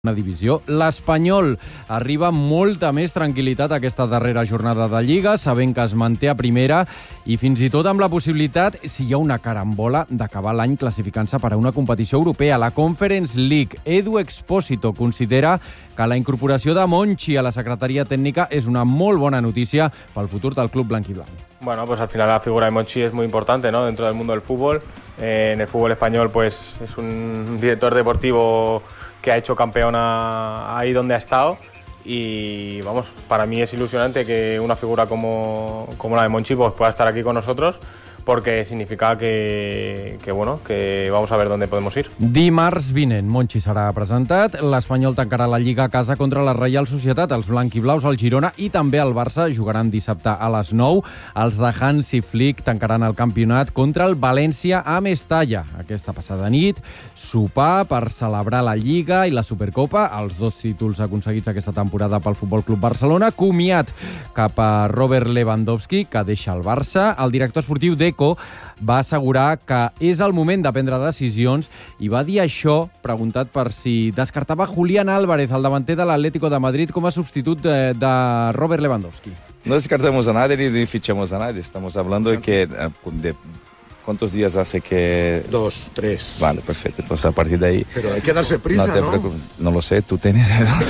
una divisió. L'Espanyol arriba amb molta més tranquil·litat a aquesta darrera jornada de Lliga, sabent que es manté a primera i fins i tot amb la possibilitat, si hi ha una carambola, d'acabar l'any classificant-se per a una competició europea, la Conference League. Edu Expósito considera que la incorporació de Monchi a la secretaria tècnica és una molt bona notícia pel futur del club blanquiblanc. Bueno, pues al final la figura de Monchi es muy importante, ¿no?, dentro del mundo del fútbol. En el fútbol español, pues es un director deportivo que ha hecho campeón ahí donde ha estado. Y vamos, para mí es ilusionante que una figura como la de Monchi pues pueda estar aquí con nosotros, porque significa que vamos a ver dónde podemos ir. Dimarts vinent, Monchi serà presentat. L'Espanyol tancarà la Lliga a casa contra la Reial Societat. Els blanquiblaus, el Girona i també el Barça jugaran dissabte a les 9. Els de Hansi Flick tancaran el campionat contra el València a Mestalla. Aquesta passada nit, sopar per celebrar la Lliga i la Supercopa, els dos títols aconseguits aquesta temporada pel Futbol Club Barcelona. Comiat cap a Robert Lewandowski, que deixa el Barça. El director esportiu Deco va assegurar que és el moment de prendre decisions i va dir això preguntat per si descartava Julián Álvarez, el davanter de l'Atlético de Madrid, com a substitut de Robert Lewandowski. No descartamos a nadie ni fichamos a nadie. Estamos hablando de que... ¿Cuántos días hace que...? 2, 3. Vale, perfecto. Entonces, a partir de ahí... Pero hay que darse prisa, no te preocupes. No lo sé, tú tienes...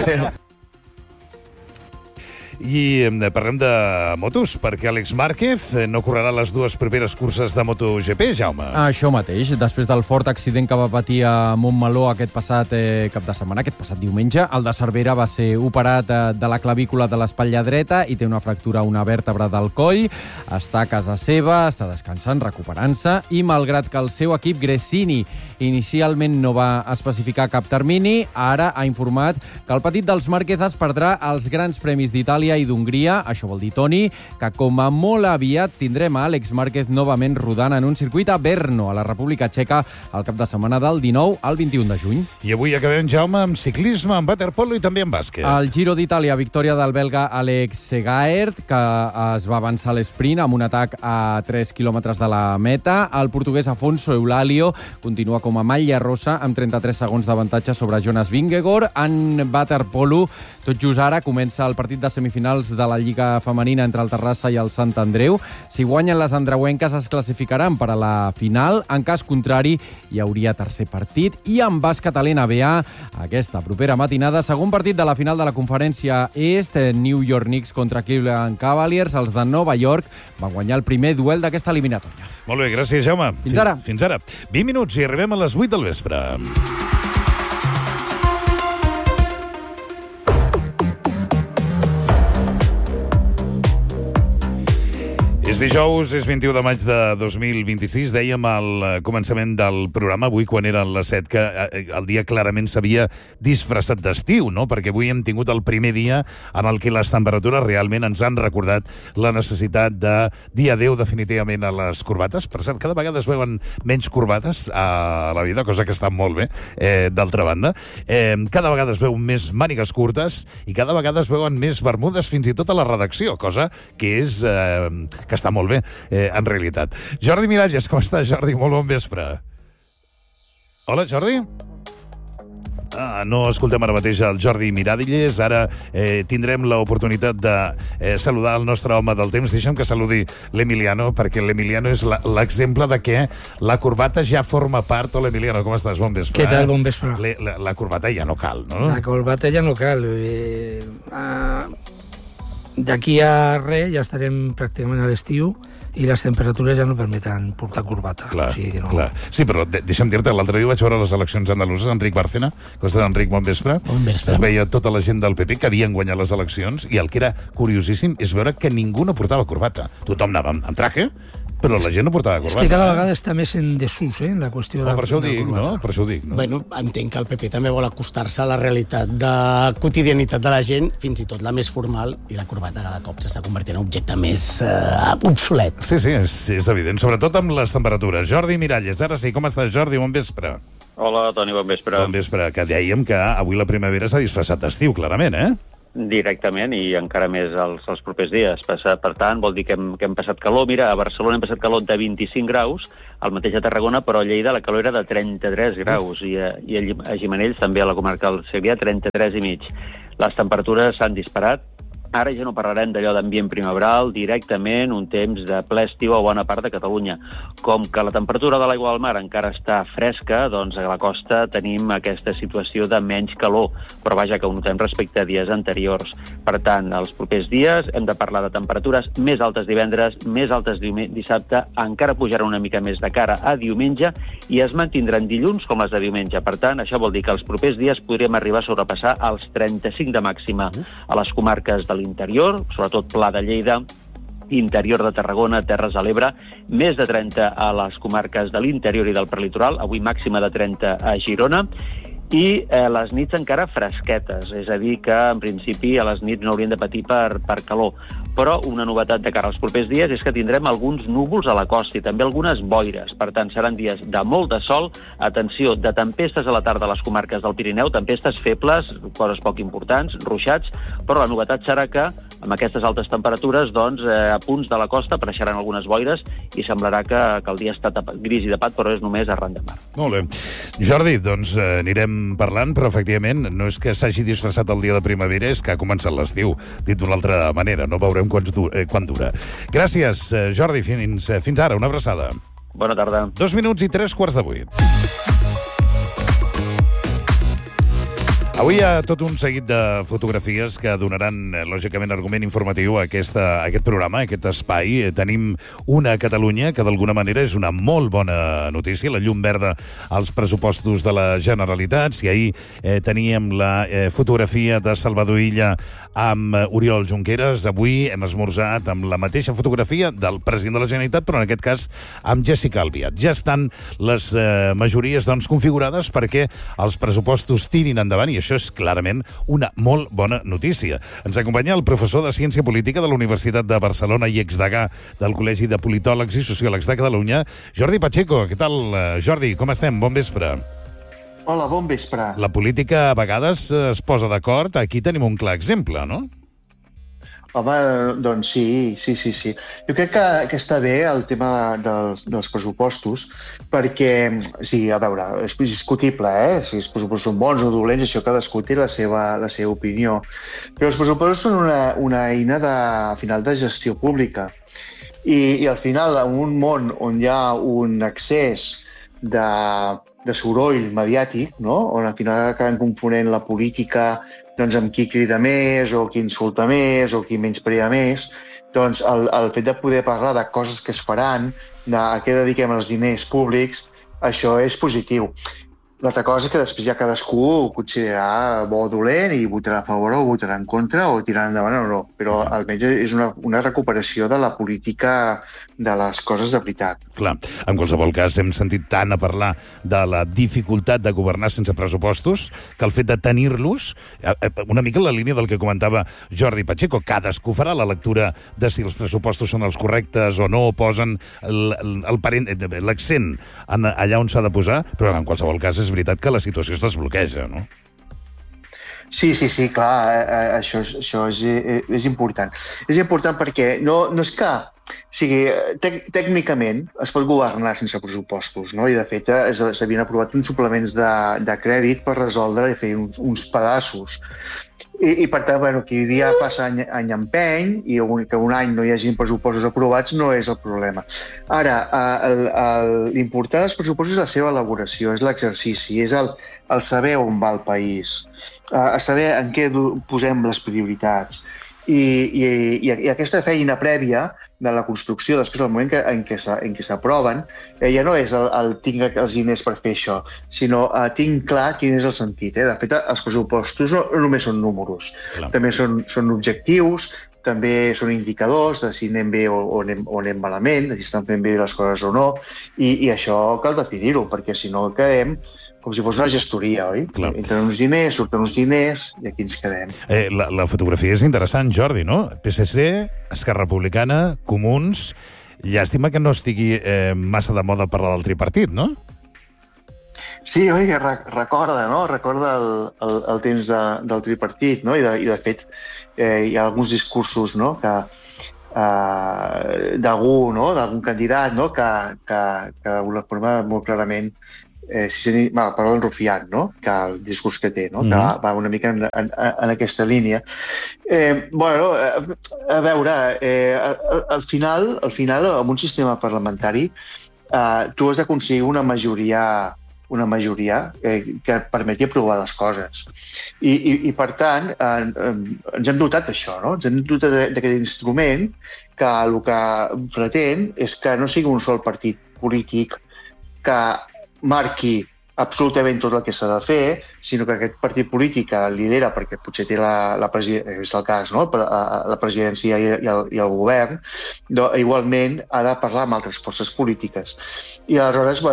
I parlem de motos, perquè Àlex Márquez no correrà les dues primeres curses de MotoGP, Jaume. Això mateix. Després del fort accident que va patir a Montmeló aquest passat cap de setmana, aquest passat diumenge, el de Cervera va ser operat de la clavícula de l'espatlla dreta i té una fractura a una vèrtebra del coll. Està a casa seva, està descansant, recuperant-se, i malgrat que el seu equip Gresini inicialment no va especificar cap termini, ara ha informat que el petit dels Márquez es perdrà els grans premis d'Itàlia i d'Hongria. Això vol dir, Toni, que com a molt aviat tindrem a Àlex Márquez novament rodant en un circuit a Brno, a la República Txeca, al cap de setmana del 19 al 21 de juny. I avui acabem, Jaume, amb ciclisme, amb waterpolo i també amb bàsquet. El Giro d'Itàlia, victòria del belga Alex Segaert, que es va avançar a l'esprint amb un atac a 3 quilòmetres de la meta. El portuguès Afonso Eulalio continua com a malla rosa amb 33 segons d'avantatge sobre Jonas Vingegaard. En waterpolo, tot just ara comença el partit de semifinals de la Lliga Femenina entre el Terrassa i el Sant Andreu. Si guanyen les andreuenques es classificaran per a la final. En cas contrari, hi hauria tercer partit. I en bàsquet a l'NBA, aquesta propera matinada, segon partit de la final de la conferència Est, New York Knicks contra Cleveland Cavaliers. Els de Nova York van guanyar el primer duel d'aquesta eliminatòria. Molt bé, gràcies, Jaume. Fins ara. Fins ara. 20 minuts i arribem a les 8 del vespre. És dijous, és 21 de maig de 2026. Dèiem al començament del programa, avui quan eren les 7, que el dia clarament s'havia disfressat d'estiu, no? Perquè avui hem tingut el primer dia en el que les temperatures realment ens han recordat la necessitat de dir adéu definitivament a les corbates. Per cert, cada vegada es veuen menys corbates a la vida, cosa que està molt bé, d'altra banda. Cada vegada es veuen més mànigues curtes i cada vegada es veuen més bermudes fins i tot a la redacció, cosa que és... que està molt bé, en realitat. Jordi Miralles, com estàs, Jordi? Molt bon vespre. Hola, Jordi? No escoltem ara mateix el Jordi Miralles. Ara tindrem l'oportunitat de saludar el nostre home del temps. Deixa'm que saludi l'Emiliano, perquè l'Emiliano és l'exemple de que la corbata ja forma part. Hola, Emiliano, com estàs? Bon vespre. Què tal? Bon vespre. La corbata ja no cal, no? La corbata ja no cal. D'aquí a res ja estarem pràcticament a l'estiu i les temperatures ja no permeten portar corbata. Clar, o sigui que no... clar. Sí, però deixa'm dir-te, l'altre dia vaig veure les eleccions andaluses, Enric Bárcena, que estàs, Enric, bon vespre. Bon vespre. Es veia tota la gent del PP que havien guanyat les eleccions i el que era curiosíssim és veure que ningú no portava corbata. Tothom anava amb traje, però la gent no portava corbata. És que cada vegada està més en desús, la qüestió de la per això ho dic, no? Per això ho dic, no? Bueno, entenc que el PP també vol acostar-se a la realitat de quotidianitat de la gent, fins i tot la més formal, i la corbata cada cop s'està convertint en un objecte més obsolet. Sí, és evident, sobretot amb les temperatures. Jordi Miralles, ara sí, com estàs, Jordi? Bon vespre. Hola, Toni, bon vespre. Bon vespre, que dèiem que avui la primavera s'ha disfressat d'estiu, clarament, eh? directament i encara més els propers dies. Per tant, vol dir que hem passat calor. Mira, a Barcelona hem passat calor de 25 graus, al mateix a Tarragona, però a Lleida la calor era de 33 graus i a Gimenells, també a la comarca del Segrià, 33 i mig. Les temperatures s'han disparat. Ara ja no parlarem d'allò d'ambient primaveral, directament un temps de ple estiu a bona part de Catalunya. Com que la temperatura de l'aigua del mar encara està fresca, doncs a la costa tenim aquesta situació de menys calor, però vaja, que ho notem respecte a dies anteriors. Per tant, els propers dies hem de parlar de temperatures més altes divendres, més altes dissabte, encara pujaran una mica més de cara a diumenge i es mantindran dilluns com les de diumenge. Per tant, això vol dir que els propers dies podríem arribar a sobrepassar els 35 de màxima a les comarques de l'interior, sobretot Pla de Lleida, interior de Tarragona, Terres de l'Ebre, més de 30 a les comarques de l'interior i del prelitoral, avui màxima de 30 a Girona, i les nits encara fresquetes, és a dir, que en principi a les nits no haurien de patir per calor. Però una novetat de cara als propers dies és que tindrem alguns núvols a la costa i també algunes boires. Per tant, seran dies de molt de sol, atenció, de tempestes a la tarda a les comarques del Pirineu, tempestes febles, coses poc importants, ruixats, però la novetat serà que amb aquestes altes temperatures, doncs, a punts de la costa apareixeran algunes boires i semblarà que el dia està gris i tapat, però és només arran de mar. Molt bé. Jordi, doncs anirem parlant, però efectivament no és que s'hagi disfressat el dia de primavera, és que ha començat l'estiu, dit d'una altra manera. No veurem quant dura. Gràcies, Jordi. Fins ara. Una abraçada. Bona tarda. 2 minuts i 3:15. Avui hi ha tot un seguit de fotografies que donaran, lògicament, argument informatiu a aquest programa, a aquest espai. Tenim una Catalunya que, d'alguna manera, és una molt bona notícia, la llum verda als pressupostos de la Generalitat. Si ahir teníem la fotografia de Salvador Illa amb Oriol Junqueras, avui hem esmorzat amb la mateixa fotografia del president de la Generalitat, però en aquest cas amb Jessica Albiach. Ja estan les majories configurades perquè els pressupostos tirin endavant, i això és clarament una molt bona notícia. Ens acompanya el professor de Ciència Política de la Universitat de Barcelona i exdegà del Col·legi de Politòlegs i Sociòlegs de Catalunya, Jordi Pacheco. Què tal, Jordi? Com estem? Bon vespre. Hola, bon vespre. La política a vegades es posa d'acord. Aquí tenim un clar exemple, no? Home, doncs sí. Jo crec que està bé el tema dels pressupostos, perquè, sí, a veure, és discutible, si els pressupostos són bons o dolents, això cadascú té la seva opinió. Però els pressupostos són una eina al final de gestió pública. I al final, en un món on hi ha un excés de soroll mediàtic, no? On al final acaben confonent la política amb qui crida més o qui insulta més o qui menysprea més, doncs el fet de poder parlar de coses que es faran, a què dediquem els diners públics, això és positiu. L'altra cosa és que després ja cadascú ho considerarà bo o dolent i votarà a favor o votarà en contra o tirarà endavant o no. Però almenys és una recuperació de la política de les coses de veritat. Clar, en qualsevol cas hem sentit tant a parlar de la dificultat de governar sense pressupostos que el fet de tenir-los, una mica en la línia del que comentava Jordi Pacheco, cadascú farà la lectura de si els pressupostos són els correctes o no, posen l'accent allà on s'ha de posar, però en qualsevol cas és veritat que la situació es desbloqueja, no? Sí, clar, això és important. És important perquè no és que... O sigui, tècnicament es pot governar sense pressupostos, no? I de fet s'havien aprovat uns suplements de crèdit per resoldre i fer uns pedaços. I per tant, aquí dia passa any empeny i que un any no hi hagi pressupostos aprovats no és el problema. Ara, l'important dels pressupostos és la seva elaboració, és l'exercici, és el saber on va el país, saber en què posem les prioritats. I aquesta feina prèvia de la construcció, després del moment en què s'aproven, ja no és el tinc els diners per fer això, sinó tinc clar quin és el sentit. De fet, els pressupostos no només són números, també són objectius, també són indicadors de si anem bé o anem malament, de si estan fent bé les coses o no, i això cal definir-ho, perquè si no quedem com si fos una gestoria, oi? Clar. Entren uns diners, surten uns diners, i aquí ens quedem. La fotografia és interessant, Jordi, no? PSC, Esquerra Republicana, Comuns... Llàstima que no estigui massa de moda parlar del tripartit, no? Sí, oi, recorda, no? Recorda el temps del tripartit, no? I de fet, hi ha alguns discursos, no?, que d'algun candidat, no?, que d'alguna forma molt clarament parla en rufián, no?, que el discurs que té, no?, que va una mica en aquesta línia. A veure, al final, en un sistema parlamentari, tu has d'aconseguir una majoria que et permeti aprovar les coses. I per tant, ens hem dotat d'això, no? Ens hem dotat d'aquest instrument que el que pretén és que no sigui un sol partit polític que marqui absolutament tot el que s'ha de fer, sinó que aquest partit polític que lidera, perquè potser té la presidència, és el cas, no?, la presidència i el govern, igualment ha de parlar amb altres forces polítiques. I aleshores,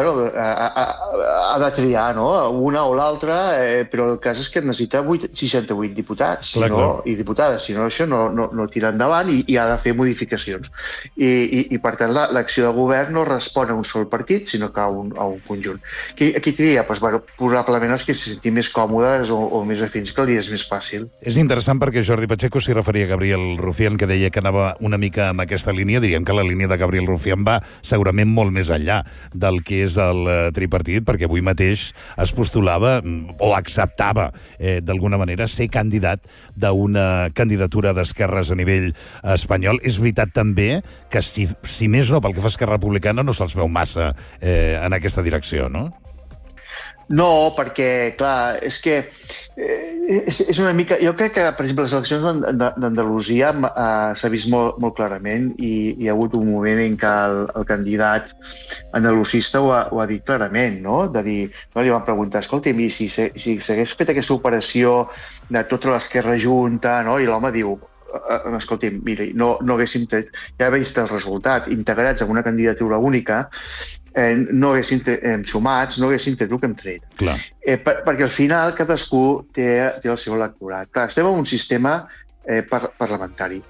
ha de triar, no?, una o l'altra, però el cas és que necessita 68 diputats i diputades, si no això no tira endavant i ha de fer modificacions. I per tant, l'acció de govern no respon a un sol partit, sinó que a un conjunt. Qui tria? Probablement els que se sentin més còmodes o més afins, que el dia és més fàcil. És interessant perquè Jordi Pacheco s'hi referia a Gabriel Rufián, que deia que anava una mica amb aquesta línia. Diríem que la línia de Gabriel Rufián va segurament molt més enllà del que és el tripartit, perquè avui mateix es postulava o acceptava d'alguna manera ser candidat d'una candidatura d'esquerres a nivell espanyol. És veritat també que si més no pel que fa a Esquerra Republicana no se'ls veu massa en aquesta direcció, no? No, perquè, clar, és que és una mica... Jo crec que, per exemple, les eleccions d'Andalusia s'ha vist molt clarament i hi ha hagut un moment en què el candidat andalusista ho ha dit clarament, no? De dir, li van preguntar, escolta, si s'hagués fet aquesta operació de tota l'esquerra junta, no? I l'home diu, escolti'm, mira, no haguéssim tret, ja he vist el resultat, integrats en una candidatura única, no haguessin sumats, no haguessin tret el que hem tret. Perquè al final cadascú té el seu electorat. Clar, estem en un sistema parlamentari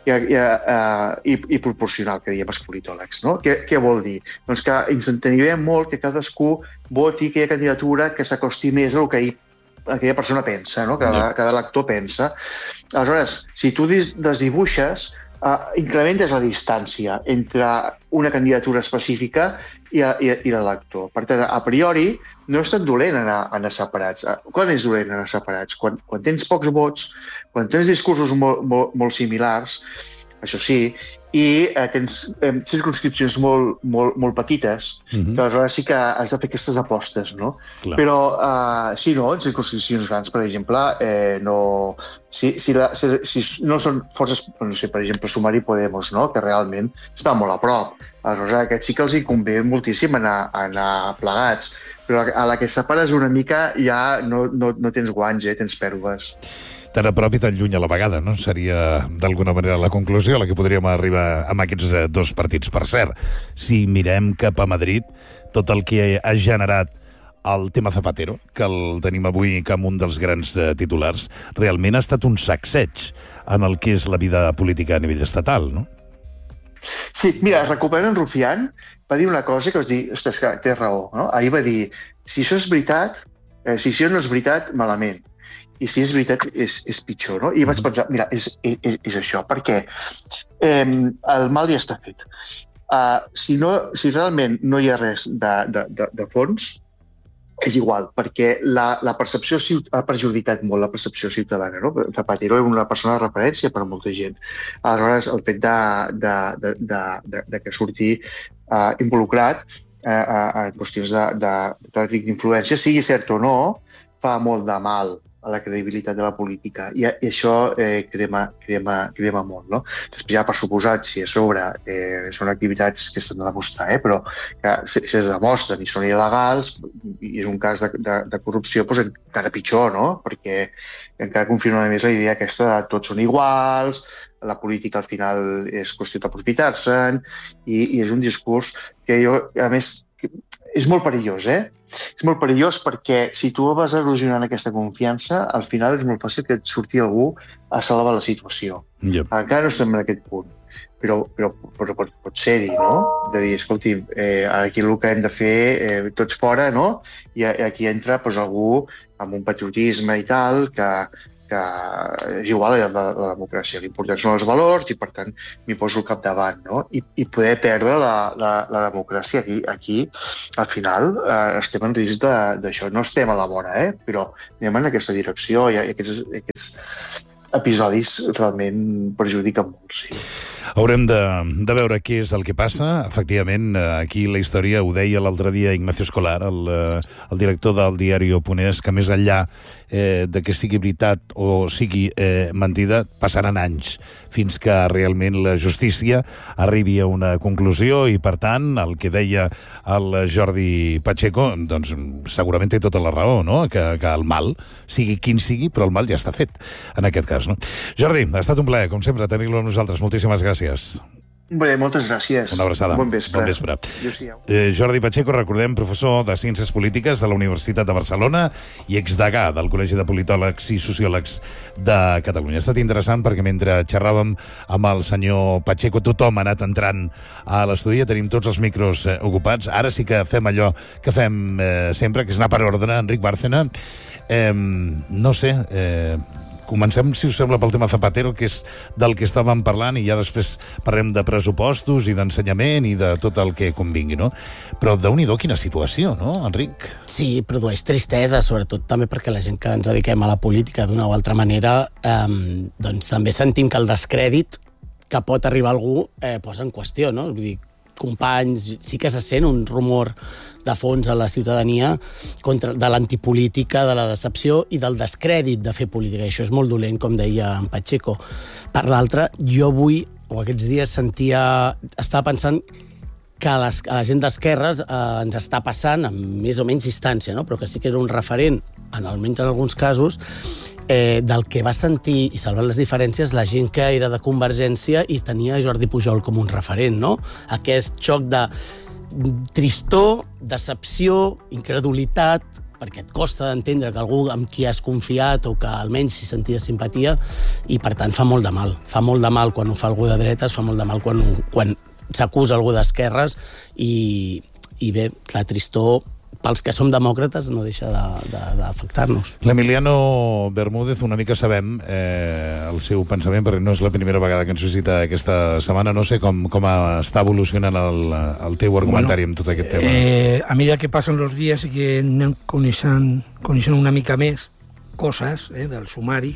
i proporcional, que diem els politòlegs, no? Què vol dir? Doncs que ens enteniem molt que cadascú voti aquella candidatura que s'acosti més al que aquella persona pensa, no? Cada elector pensa. Aleshores, si tu desdibuixes, incrementes la distància entre una candidatura específica i l'elector. Per tant, a priori, no és tan dolent anar separats. Quan és dolent anar separats? Quan tens pocs vots, quan tens discursos molt similars, això sí, i tens circumscripcions molt petites, que aleshores sí que has de fer aquestes apostes, no? Però, si no, en circumscripcions grans, per exemple, si no són forces, no sé, per exemple, Sumar i Podemos, no?, que realment estan molt a prop. Aleshores, a aquests sí que els hi convé moltíssim anar plegats. Però a la que separes una mica ja no tens guanys, tens pèrdues. Tan a prop i tan lluny a la vegada, no? Seria, d'alguna manera, la conclusió a la que podríem arribar amb aquests dos partits. Per cert, si mirem cap a Madrid, tot el que ha generat el tema Zapatero, que el tenim avui com un dels grans titulars, realment ha estat un sacseig en el que és la vida política a nivell estatal, no? Sí, mira, recuperant Rufián, va dir una cosa que vas dir, ostres, que té raó, no? Ahir va dir, si això és veritat, si això no és veritat, malament. I si és veritat, és pitjor, no? I vaig pensar, mira, és això, perquè el mal ja està fet. Si realment no hi ha res de fons, és igual, perquè la percepció ha perjudicat molt la percepció ciutadana, no? Zapatero era una persona de referència per a molta gent. Aleshores, el fet de que surti involucrat en qüestions de tràfic d'influència, sigui cert o no, fa molt de mal a la credibilitat de la política. I això crema molt, no? Després ja, per suposat, si a sobre són activitats que s'han de demostrar, però que si es demostren i són il·legals, i és un cas de corrupció, doncs encara pitjor, no? Perquè encara confirma més la idea aquesta de tots són iguals, la política al final és qüestió d'aprofitar-se'n, i és un discurs que jo, a més, és molt perillós, És molt perillós perquè si tu vas erosionant aquesta confiança, al final és molt fàcil que et surti algú a salvar la situació. Encara no estem en aquest punt. però pot ser-hi, no? De dir, escolti, aquí el que hem de fer, tots fora, no? I aquí entra algú amb un patriotisme i tal, que és igual a la democràcia. L'important són els valors i, per tant, m'hi poso al capdavant, no? I poder perdre la democràcia aquí, al final, estem en risc d'això. No estem a la vora, però anem en aquesta direcció i aquests episodis realment perjudiquen molt, sí. Haurem de veure què és el que passa. Efectivament, aquí la història ho deia l'altre dia Ignacio Escolar, el director del diari Oponés, que més enllà de que sigui veritat o sigui mentida, passaran anys fins que realment la justícia arribi a una conclusió i, per tant, el que deia el Jordi Pacheco, doncs segurament té tota la raó, no? Que el mal, sigui quin sigui, però el mal ja està fet, en aquest cas, no? Jordi, ha estat un plaer, com sempre, tenir-lo amb nosaltres. Moltíssimes gràcies. Bé, moltes gràcies. Una abraçada. Bon vespre. Bon vespre. Jordi Pacheco, recordem, professor de Ciències Polítiques de la Universitat de Barcelona i exdegà del Col·legi de Politòlegs i Sociòlegs de Catalunya. Ha estat interessant perquè mentre xerràvem amb el senyor Pacheco tothom ha anat entrant a l'estudi, tenim tots els micros ocupats. Ara sí que fem allò que fem sempre, que és anar per ordre. Enric Bárcena, no sé... Comencem, si us sembla, pel tema Zapatero, que és del que estàvem parlant, i ja després parlem de pressupostos i d'ensenyament i de tot el que convingui, no? Però Déu-n'hi-do, quina situació, no, Enric? Sí, produeix tristesa, sobretot també perquè la gent que ens dediquem a la política d'una o altra manera, doncs també sentim que el descrèdit que pot arribar algú posa en qüestió, no? Vull dir, companys, sí que se sent un rumor de fons a la ciutadania de l'antipolítica, de la decepció i del descrèdit de fer política. I això és molt dolent, com deia en Pacheco. Per l'altra, jo avui, o aquests dies, estava pensant que a la gent d'esquerres ens està passant amb més o menys distància, no? Però que sí que era un referent, almenys en alguns casos, del que va sentir, i salvant les diferències, la gent que era de Convergència i tenia Jordi Pujol com un referent, no? Aquest xoc de tristor, decepció, incredulitat, perquè et costa d'entendre que algú amb qui has confiat o que almenys s'hi sentia simpatia, i per tant fa molt de mal. Fa molt de mal quan ho fa algú de dretes, fa molt de mal quan s'acusa algú d'esquerres, i bé, la tristor pels que som demòcrates no deixa d'afectar-nos. L'Emiliano Bermúdez, una mica sabem el seu pensament, perquè no és la primera vegada que ens visita aquesta setmana. No sé com està evolucionant el teu argumentari amb tot aquest tema. A mesura que passen els dies i que anem coneixent una mica més coses del sumari,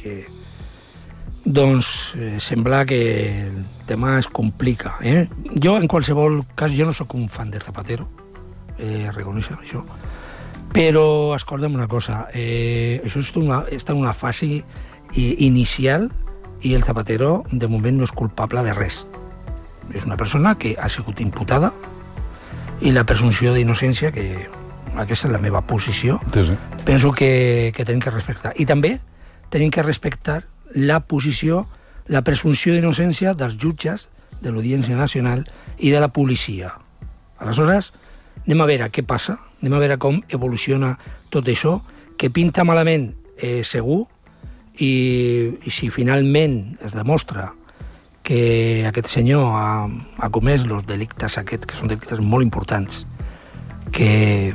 doncs sembla que el tema es complica. Jo, en qualsevol cas, jo no sóc un fan de Zapatero, reconèixer això, però escolta'm una cosa, això està en una fase inicial i el Zapatero de moment no és culpable de res. És una persona que ha sigut imputada i la presumpció d'innocència, que aquesta és la meva posició, sí. Penso que tenim que respectar. I també tenim que respectar la posició, la presumpció d'innocència dels jutges de l'Audiència Nacional i de la policia. Aleshores, anem a veure què passa, anem a veure com evoluciona tot això, que pinta malament segur, i si finalment es demostra que aquest senyor ha comès els delictes aquests, que són delictes molt importants, que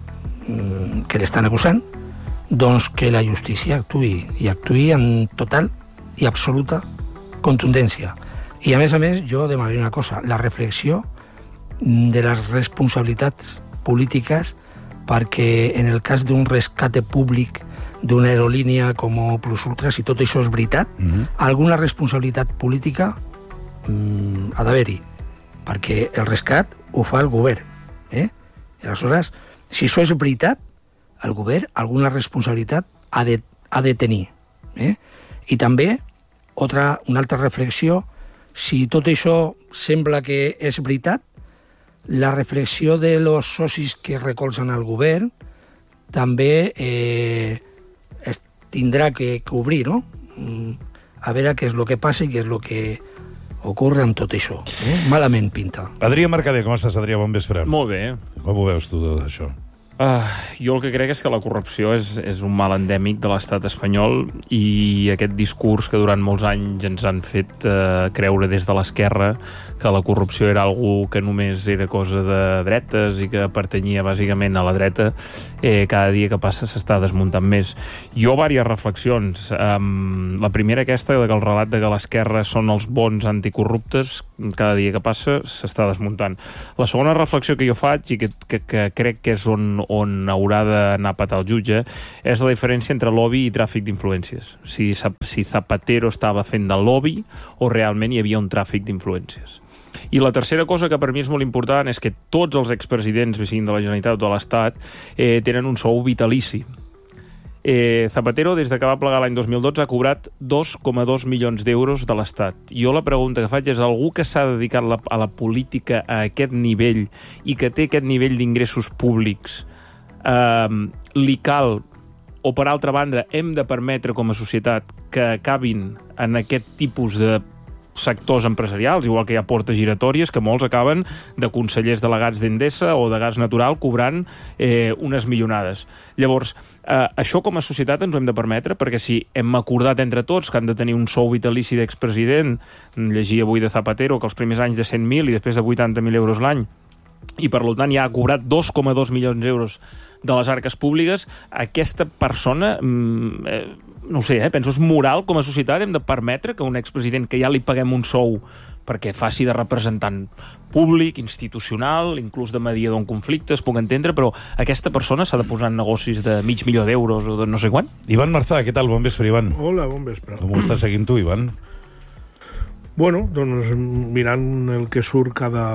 l'estan acusant, doncs que la justícia actuï en total i absoluta contundència. I a més, jo demanaria una cosa, la reflexió de les responsabilitats polítiques, perquè en el cas d'un rescate públic d'una aerolínia com Plus Ultra, si tot això és veritat, alguna responsabilitat política ha d'haver-hi, perquè el rescat ho fa el govern. I aleshores, si això és veritat, el govern alguna responsabilitat ha de tenir. I també, una altra reflexió, si tot això sembla que és veritat, la reflexió de los socis que recolzen el govern també es tindrà que obrir, no? A veure què és el que passa i què és el que ocorre amb tot això. Malament pinta. Adrià Mercader, com estàs, Adrià? Bon vespre. Molt bé. Com ho veus tu, tot això? Jo el que crec és que la corrupció és un mal endèmic de l'estat espanyol i aquest discurs que durant molts anys ens han fet creure des de l'esquerra que la corrupció era algo que només era cosa de dretes i que pertanyia bàsicament a la dreta, cada dia que passa s'està desmuntant més. Jo, diverses reflexions. La primera aquesta, que el relat de que l'esquerra són els bons anticorruptes, cada dia que passa s'està desmuntant. La segona reflexió que jo faig i que crec que és on haurà d'anar a patar el jutge és la diferència entre lobby i tràfic d'influències. Si Zapatero estava fent de lobby o realment hi havia un tràfic d'influències. I la tercera cosa que per mi és molt important és que tots els expresidents, siguin de la Generalitat o de l'Estat, tenen un sou vitalici. Zapatero, des que va plegar l'any 2012, ha cobrat 2,2 milions d'euros de l'Estat. Jo la pregunta que faig és: algú que s'ha dedicat a la política a aquest nivell i que té aquest nivell d'ingressos públics, li cal, o per altra banda hem de permetre com a societat que acabin en aquest tipus de sectors empresarials, igual que hi ha portes giratòries, que molts acaben de consellers delegats d'Endesa o de gas natural cobrant unes milionades. Llavors, això com a societat ens ho hem de permetre, perquè si hem acordat entre tots que han de tenir un sou vitalici d'expresident, llegia avui de Zapatero que els primers anys de 100.000 i després de 80.000 euros l'any, i per tant ja ha cobrat 2,2 milions d'euros de les arques públiques, aquesta persona, no ho sé, penso, és moral com a societat, hem de permetre que un expresident que ja li paguem un sou perquè faci de representant públic, institucional, inclús de mediador en conflictes, puc entendre, però aquesta persona s'ha de posar en negocis de $500.000 o de no sé quant? Ivan Marzà, què tal? Bon vespre, Ivan. Hola, bon vespre. Com ho estàs seguint tu, Ivan? Bueno, doncs mirant el que surt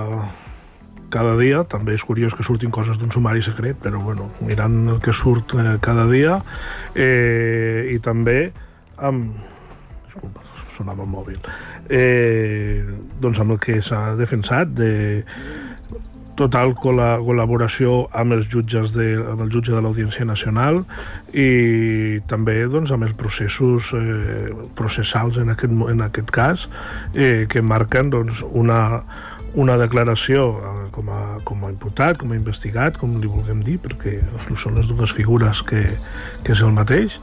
cada dia, també és curiós que surtin coses d'un sumari secret, però bueno, mirant el que surt cada dia, i també amb... Disculpa, sonava el mòbil. Doncs amb el que s'ha defensat de total col·laboració amb els jutges amb el jutge de l'Audiència Nacional i també doncs, amb els processos processals en aquest cas que marquen doncs, una declaració com a imputat, com a investigat, com li vulguem dir, perquè són les dues figures que és el mateix,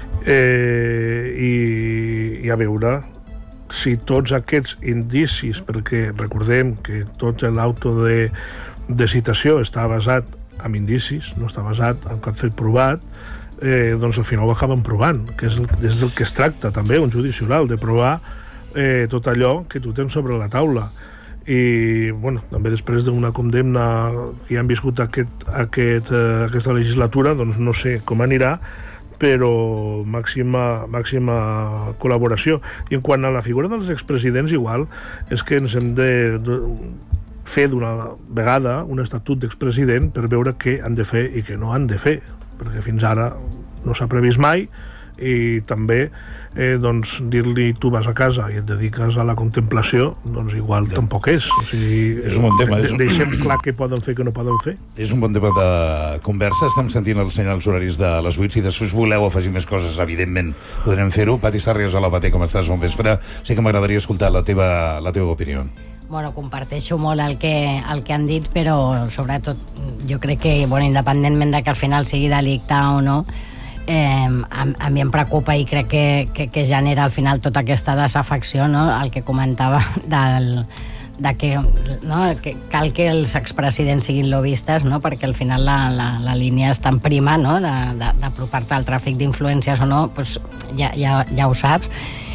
i a veure si tots aquests indicis, perquè recordem que tot l'auto de citació està basat en indicis, no està basat en cap fet provat, doncs al final ho acaben provant, que és del que es tracta també, un judici oral, de provar tot allò que tu tens sobre la taula. I bueno, també després d'una condemna que han viscut aquesta legislatura, doncs no sé com anirà, però màxima col·laboració. I en quant a la figura dels expresidents, igual és que ens hem de fer d'una vegada un estatut d'expresident per veure què han de fer i què no han de fer, perquè fins ara no s'ha previst mai, i també doncs, dir-li tu vas a casa i et dediques a la contemplació, doncs igual tampoc és. O sigui, és un bon tema. Deixem clar què poden fer i què no poden fer. És un bon tema de conversa. Estem sentint els senyals horaris de les 8. Si després voleu afegir més coses, evidentment podrem fer-ho. Pati Sarrias, hola Pati, com estàs? Bon vespre. Sí que m'agradaria escoltar la teva opinió. Bueno, comparteixo molt el que han dit, però sobretot jo crec que, bueno, independentment de que al final sigui delicte o no, a mi em preocupa i crec que genera al final tota aquesta desafecció, no? El que comentava de que, no? Que cal que els expresidents siguin lobistes, no? Perquè al final la línia és tan prima, no? D'apropar-te al tràfic d'influències o no, pues ja ho saps.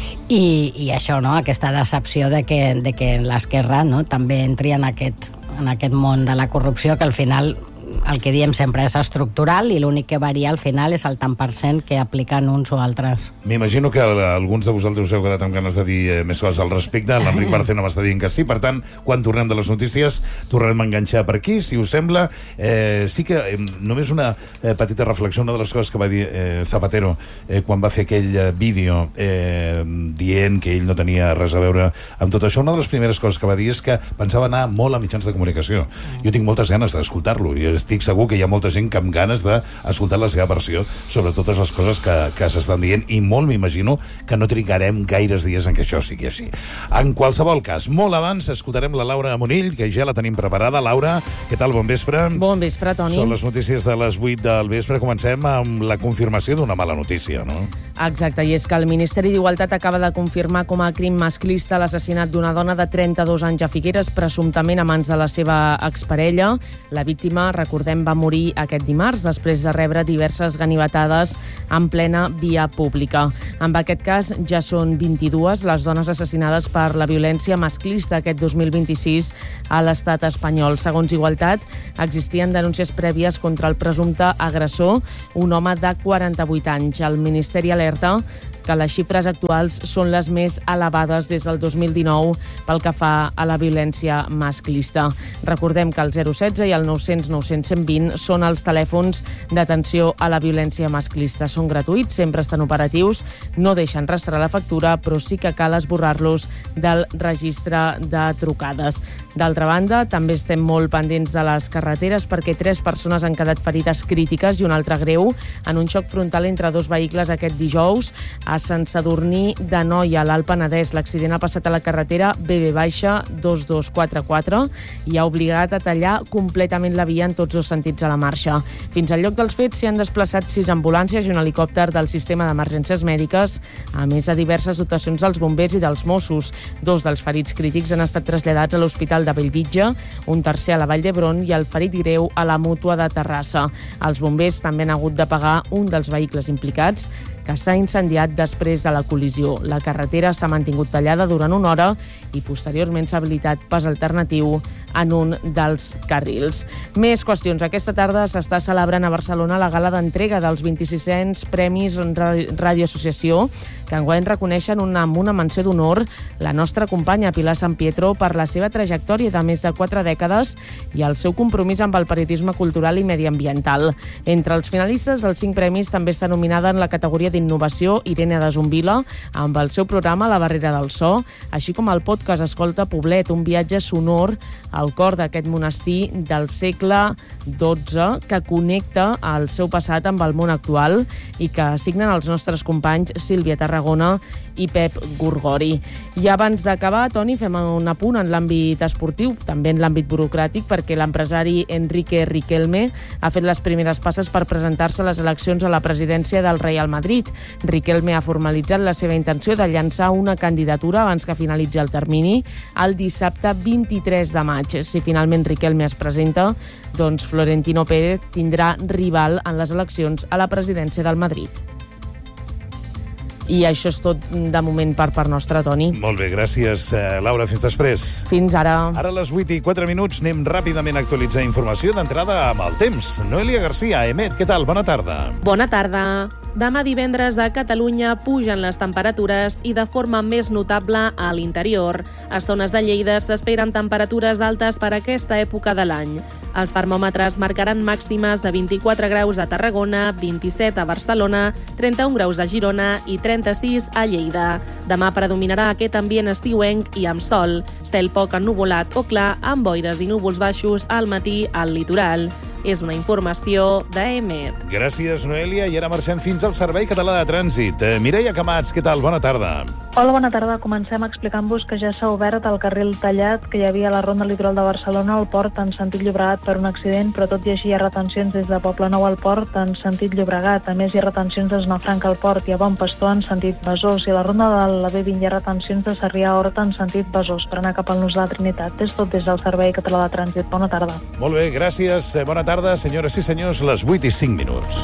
I això, no? Aquesta decepció de que l'esquerra, no? També entri en aquest món de la corrupció, que al final el que diem sempre és estructural i l'únic que varia al final és el tant per cent que apliquen uns o altres. M'imagino que alguns de vosaltres us heu quedat amb ganes de dir més coses al respecte. L'Enric Barcena m'està dient que sí. Per tant, quan tornem de les notícies, tornarem a enganxar per aquí, si us sembla. Sí que només una petita reflexió, una de les coses que va dir Zapatero quan va fer aquell vídeo dient que ell no tenia res a veure amb tot això, una de les primeres coses que va dir és que pensava anar molt a mitjans de comunicació. Jo tinc moltes ganes d'escoltar-lo, i estic segur que hi ha molta gent que amb ganes d'escoltar la seva versió sobre totes les coses que s'estan dient, i molt m'imagino que no trigarem gaires dies en que això sigui així. En qualsevol cas, molt abans escoltarem la Laura Monill, que ja la tenim preparada. Laura, què tal? Bon vespre. Bon vespre, Toni. Són les notícies de les 8 del vespre. Comencem amb la confirmació d'una mala notícia, no? Exacte, i és que el Ministeri d'Igualtat acaba de confirmar com a crim masclista l'assassinat d'una dona de 32 anys a Figueres, presumptament a mans de la seva exparella. La víctima, recordem, va morir aquest dimarts després de rebre diverses ganivetades en plena via pública. En aquest cas, ja són 22 les dones assassinades per la violència masclista aquest 2026 a l'estat espanyol. Segons Igualtat, existien denúncies prèvies contra el presumpte agressor, un home de 48 anys. El Ministeri alerta que les xifres actuals són les més elevades des del 2019 pel que fa a la violència masclista. Recordem que el 016 i el 900 900 120 són els telèfons d'atenció a la violència masclista. Són gratuïts, sempre estan operatius, no deixen rastrear la factura, però sí que cal esborrar-los del registre de trucades. D'altra banda, també estem molt pendents de les carreteres perquè 3 persones han quedat ferides crítiques i una altra greu en un xoc frontal entre 2 vehicles aquest dijous a Sant Sadurní d'Anoia, a l'Alt Penedès. L'accident ha passat a la carretera BB-2244 i ha obligat a tallar completament la via en tots 2 sentits a la marxa. Fins al lloc dels fets s'hi han desplaçat 6 ambulàncies i un helicòpter del sistema d'emergències mèdiques, a més de diverses dotacions dels bombers i dels Mossos. 2 dels ferits crítics han estat traslladats a l'Hospital de Bellvitge, un tercer a la Vall d'Hebron i el ferit greu a la Mútua de Terrassa. Els bombers també han hagut de pagar un dels vehicles implicats, que s'ha incendiat després de la col·lisió. La carretera s'ha mantingut tallada durant una hora i posteriorment s'ha habilitat pas alternatiu en un dels carrils. Més qüestions. Aquesta tarda s'està celebrant a Barcelona la gala d'entrega dels 2600 Premis Ràdio Associació, que enguany reconeixen amb una menció d'honor la nostra companya Pilar San Pietro per la seva trajectòria de més de 4 dècades i el seu compromís amb el periodisme cultural i mediambiental. Entre els finalistes, els 5 premis també està nominada en la categoria d'innovació Irene de Zumbila, amb el seu programa La Barrera del So, així com el podcast Escolta Poblet, un viatge sonor al cor d'aquest monestir del segle XII que connecta el seu passat amb el món actual i que signen els nostres companys Sílvia Tarragona i Pep Gorgori. I abans d'acabar, Toni, fem un apunt en l'àmbit esportiu, també en l'àmbit burocràtic, perquè l'empresari Enrique Riquelme ha fet les primeres passes per presentar-se a les eleccions a la presidència del Real Madrid. Riquelme ha formalitzat la seva intenció de llançar una candidatura abans que finalitzi el termini el dissabte 23 de maig. Si finalment Riquelme es presenta, doncs Florentino Pérez tindrà rival en les eleccions a la presidència del Madrid. I això és tot de moment per part nostra, Toni. Molt bé, gràcies, Laura. Fins després. Fins ara. Ara a les 8:04 anem ràpidament a actualitzar informació d'entrada amb el temps. Noelia Garcia, Emet, què tal? Bona tarda. Bona tarda. Demà divendres a Catalunya pugen les temperatures i de forma més notable a l'interior. A zones de Lleida s'esperen temperatures altes per aquesta època de l'any. Els termòmetres marcaran màximes de 24 graus a Tarragona, 27 a Barcelona, 31 graus a Girona i 36 a Lleida. Demà predominarà aquest ambient estiuenc i amb sol, cel poc ennuvolat o clar, amb boires i núvols baixos al matí al litoral. És una informació d'Emet. Gràcies, Noelia. I ara marxem fins al Servei Català de Trànsit. Mireia Camats, què tal? Bona tarda. Hola, bona tarda. Comencem explicant-vos que ja s'ha obert el carril tallat que hi havia a la ronda litoral de Barcelona al port en sentit Llobregat per un accident, però tot i així hi ha retencions des de Poblenou al port en sentit Llobregat. A més, hi ha retencions de Zona Franca al port i a Bon Pastor en sentit Besòs. I a la ronda de la B20 hi ha retencions de Sarrià a Horta en sentit Besòs per anar cap al Nus de la Trinitat. És tot des del Servei Català de Trànsit. Bona tarda. Molt bé, gràcies. Bona tarda, senyores i senyors, les 8:05.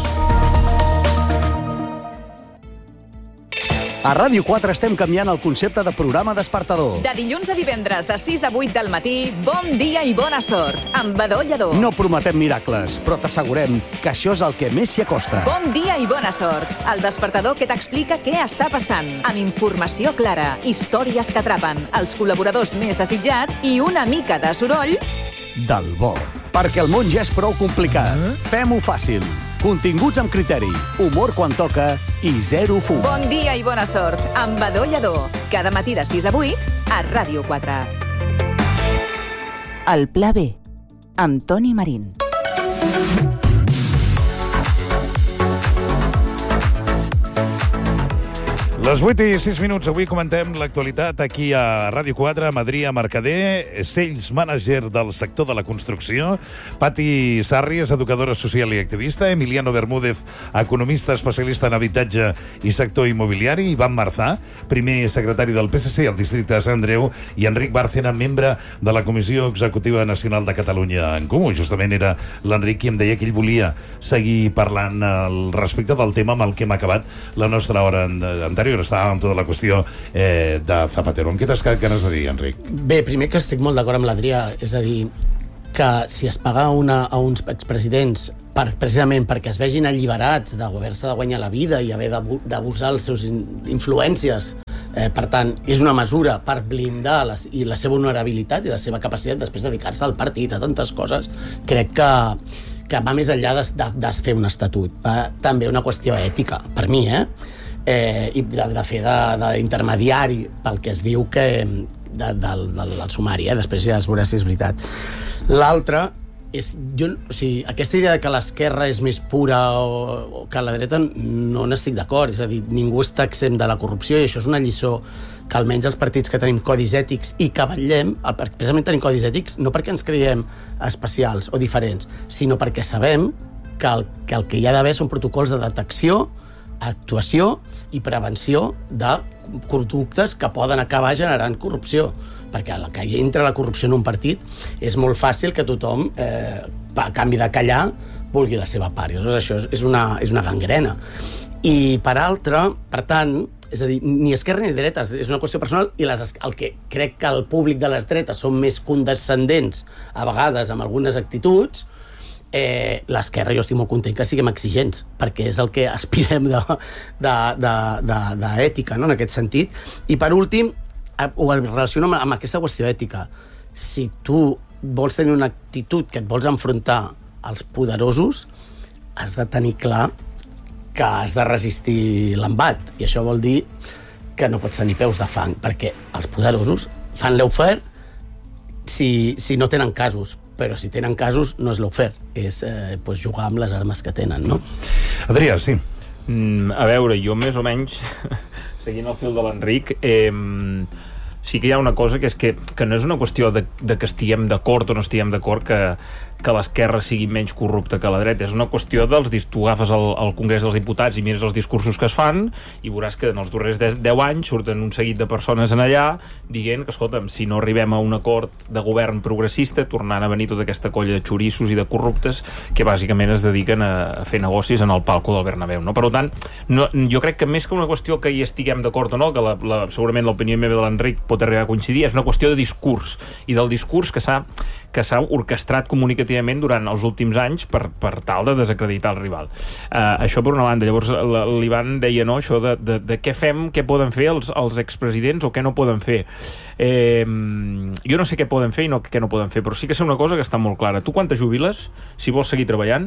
A Ràdio 4 estem canviant el concepte de programa despertador. De dilluns a divendres, de 6 a 8 del matí, bon dia i bona sort, amb Badó Lledó. No prometem miracles, però t'assegurem que això és el que més s'hi acosta. Bon dia i bona sort, el despertador que t'explica què està passant, amb informació clara, històries que atrapen, els col·laboradors més desitjats i una mica de soroll del bo. Perquè el món ja és prou complicat. Fem-ho fàcil. Continguts amb criteri, humor quan toca i zero fum. Bon dia i bona sort, amb Badó Lledó. Cada matí de 6 a 8 a Ràdio 4. El Pla B, amb Toni Marín. Les 8:06, avui comentem l'actualitat aquí a Ràdio 4, amb Adrià Mercader, Sales Manager del sector de la construcció, Pati Sarries, educadora social i activista, Emiliano Bermúdez, economista especialista en habitatge i sector immobiliari, Ivan Marzà, primer secretari del PSC al districte de Sant Andreu, i Enric Bárcena, membre de la Comissió Executiva Nacional de Catalunya en Comú. Justament era l'Enric qui em deia que ell volia seguir parlant al respecte del tema amb el que hem acabat la nostra hora anterior. Estava amb tota la qüestió de Zapatero. Amb què t'has quedat ganes de dir, Enric? Bé, primer que estic molt d'acord amb l'Adrià, és a dir, que si es paga a uns expresidents precisament perquè es vegin alliberats d'haver-se de guanyar la vida i haver d'abusar les seves influències, per tant, és una mesura per blindar la seva honorabilitat i la seva capacitat després de dedicar-se al partit, a tantes coses, crec que va més enllà de fer un estatut. Va també una qüestió ètica, per mi, i de fer d'intermediari pel que es diu del sumari, després ja es veurà si és veritat. L'altre és, aquesta idea que l'esquerra és més pura o que la dreta no n'estic d'acord, és a dir, ningú està exempt de la corrupció i això és una lliçó que almenys els partits que tenim codis ètics i que vetllem, precisament tenim codis ètics no perquè ens creiem especials o diferents, sinó perquè sabem que el que hi ha d'haver són protocols de detecció, actuació i prevenció de conductes que poden acabar generant corrupció, perquè a que entra la corrupció en un partit és molt fàcil que tothom, a canvi de callar, vulgui la seva part. Llavors això és una gangrena. I per altra, per tant, és a dir, ni esquerra ni dreta, és una qüestió personal, i el que crec que el públic de les dretes són més condescendents a vegades amb algunes actituds. L'esquerra jo estic molt content que siguem exigents, perquè és el que aspirem d'ètica, no?, en aquest sentit. I per últim, ho relaciono amb aquesta qüestió ètica. Si tu vols tenir una actitud que et vols enfrontar als poderosos, has de tenir clar que has de resistir l'embat, i això vol dir que no pots tenir peus de fang, perquè els poderosos fan l'ofer si no tenen casos, però si tenen casos no és l'ofer, és jugar amb les armes que tenen, no? Adrià, sí. A veure, jo més o menys, seguint el fil de l'Enric, sí que hi ha una cosa que és que no és una qüestió de que estiguem d'acord o no estiguem d'acord que l'esquerra sigui menys corrupta que la dreta. És una qüestió tu agafes el Congrés dels Diputats i mires els discursos que es fan i veuràs que en els darrers 10 anys surten un seguit de persones en allà dient que, escolta'm, si no arribem a un acord de govern progressista, tornant a venir tota aquesta colla de xorissos i de corruptes que bàsicament es dediquen a fer negocis en el palco del Bernabéu, no? Per tant, jo crec que més que una qüestió que hi estiguem d'acord o no, que segurament l'opinió meva de l'Enric pot arribar a coincidir, és una qüestió de discurs, i del discurs que s'ha orquestrat comunicativament durant els últims anys per tal de desacreditar el rival. Això per una banda. Llavors l'Ivan deia, no?, això de què fem, què poden fer els expresidents o què no poden fer. Jo no sé què poden fer i què no poden fer, però sí que sé una cosa que està molt clara. Tu quan te jubiles, si vols seguir treballant,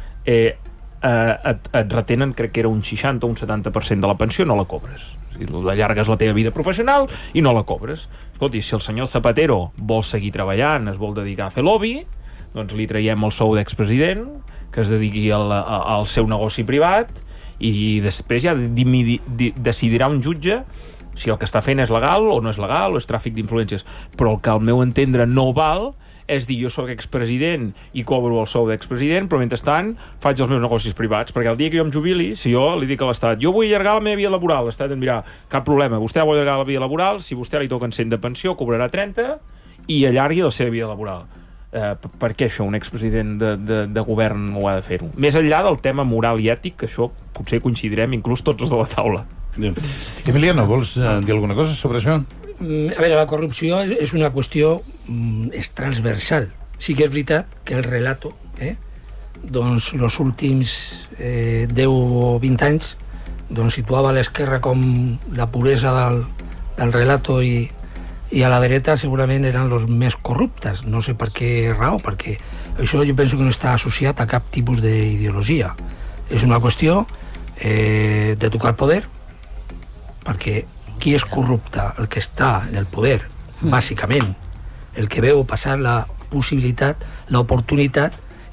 et retenen, crec que era un 60 o un 70% de la pensió, no la cobres. Allargues la teva vida professional i no la cobres. Escolti, si el senyor Zapatero vol seguir treballant, es vol dedicar a fer lobby, doncs li traiem el sou d'expresident, que es dediqui al seu negoci privat, i després ja decidirà un jutge si el que està fent és legal o no és legal, o és tràfic d'influències. Però el que al meu entendre no val és dir, jo soc expresident i cobro el sou d'expresident, però mentrestant faig els meus negocis privats, perquè el dia que jo em jubili, si jo li dic a l'Estat, jo vull allargar la meva vida laboral, l'Estat em dirà, cap problema, vostè vol allargar la vida laboral, si vostè li toquen 100 de pensió, cobrarà 30 i allargui la seva vida laboral. Per què això un expresident de govern ho ha de fer-ho? Més enllà del tema moral i ètic, que això potser coincidirem inclús tots els de la taula. Emiliano, vols dir alguna cosa sobre això? A veure, la corrupció és una qüestió és transversal. Sí que és veritat que el relato, doncs, els últims 10 o 20 anys doncs, situava l'esquerra com la puresa del relato i a la dreta segurament eren els més corruptes. No sé per què raó, perquè això jo penso que no està associat a cap tipus d'ideologia. És una qüestió de tocar el poder, perquè qui és corrupte? El que està en el poder, bàsicament. El que veu passar la possibilitat, l'oportunitat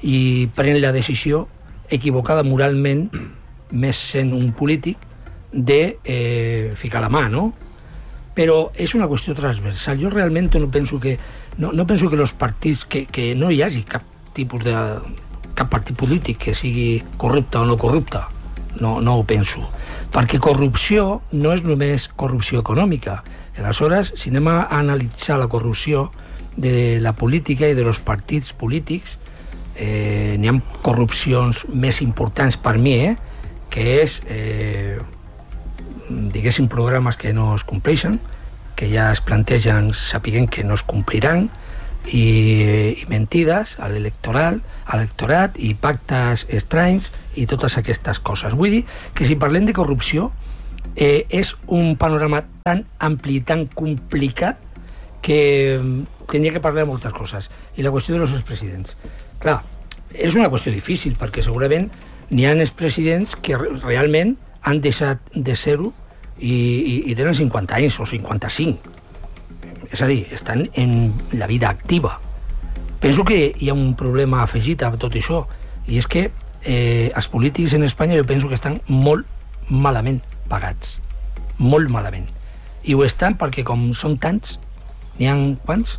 i pren la decisió equivocada moralment, més sent un polític, de ficar la mà, no? Però és una qüestió transversal. Jo realment no penso que els partits, que no hi hagi cap partit polític que sigui corrupte o no corrupte. No ho penso. Perquè corrupció no és només corrupció econòmica. Aleshores, si anem a analitzar la corrupció de la política i dels partits polítics, n'hi ha corrupcions més importants per mi, que és, diguéssim, programes que no es compleixen, que ja es plantegen sapiguent que no es compliran, i mentides a l'electorat i pactes estranys i totes aquestes coses. Vull dir que si parlem de corrupció és un panorama tan ampli i tan complicat que tenia que parlar de moltes coses. I la qüestió dels expresidents. Clar, és una qüestió difícil perquè segurament n'hi ha expresidents que realment han deixat de ser-ho i tenen 50 anys o 55. És a dir, estan en la vida activa. Penso que hi ha un problema afegit a tot això, i és que els polítics en Espanya jo penso que estan molt malament pagats. Molt malament. I ho estan perquè com són tants, n'hi ha quants?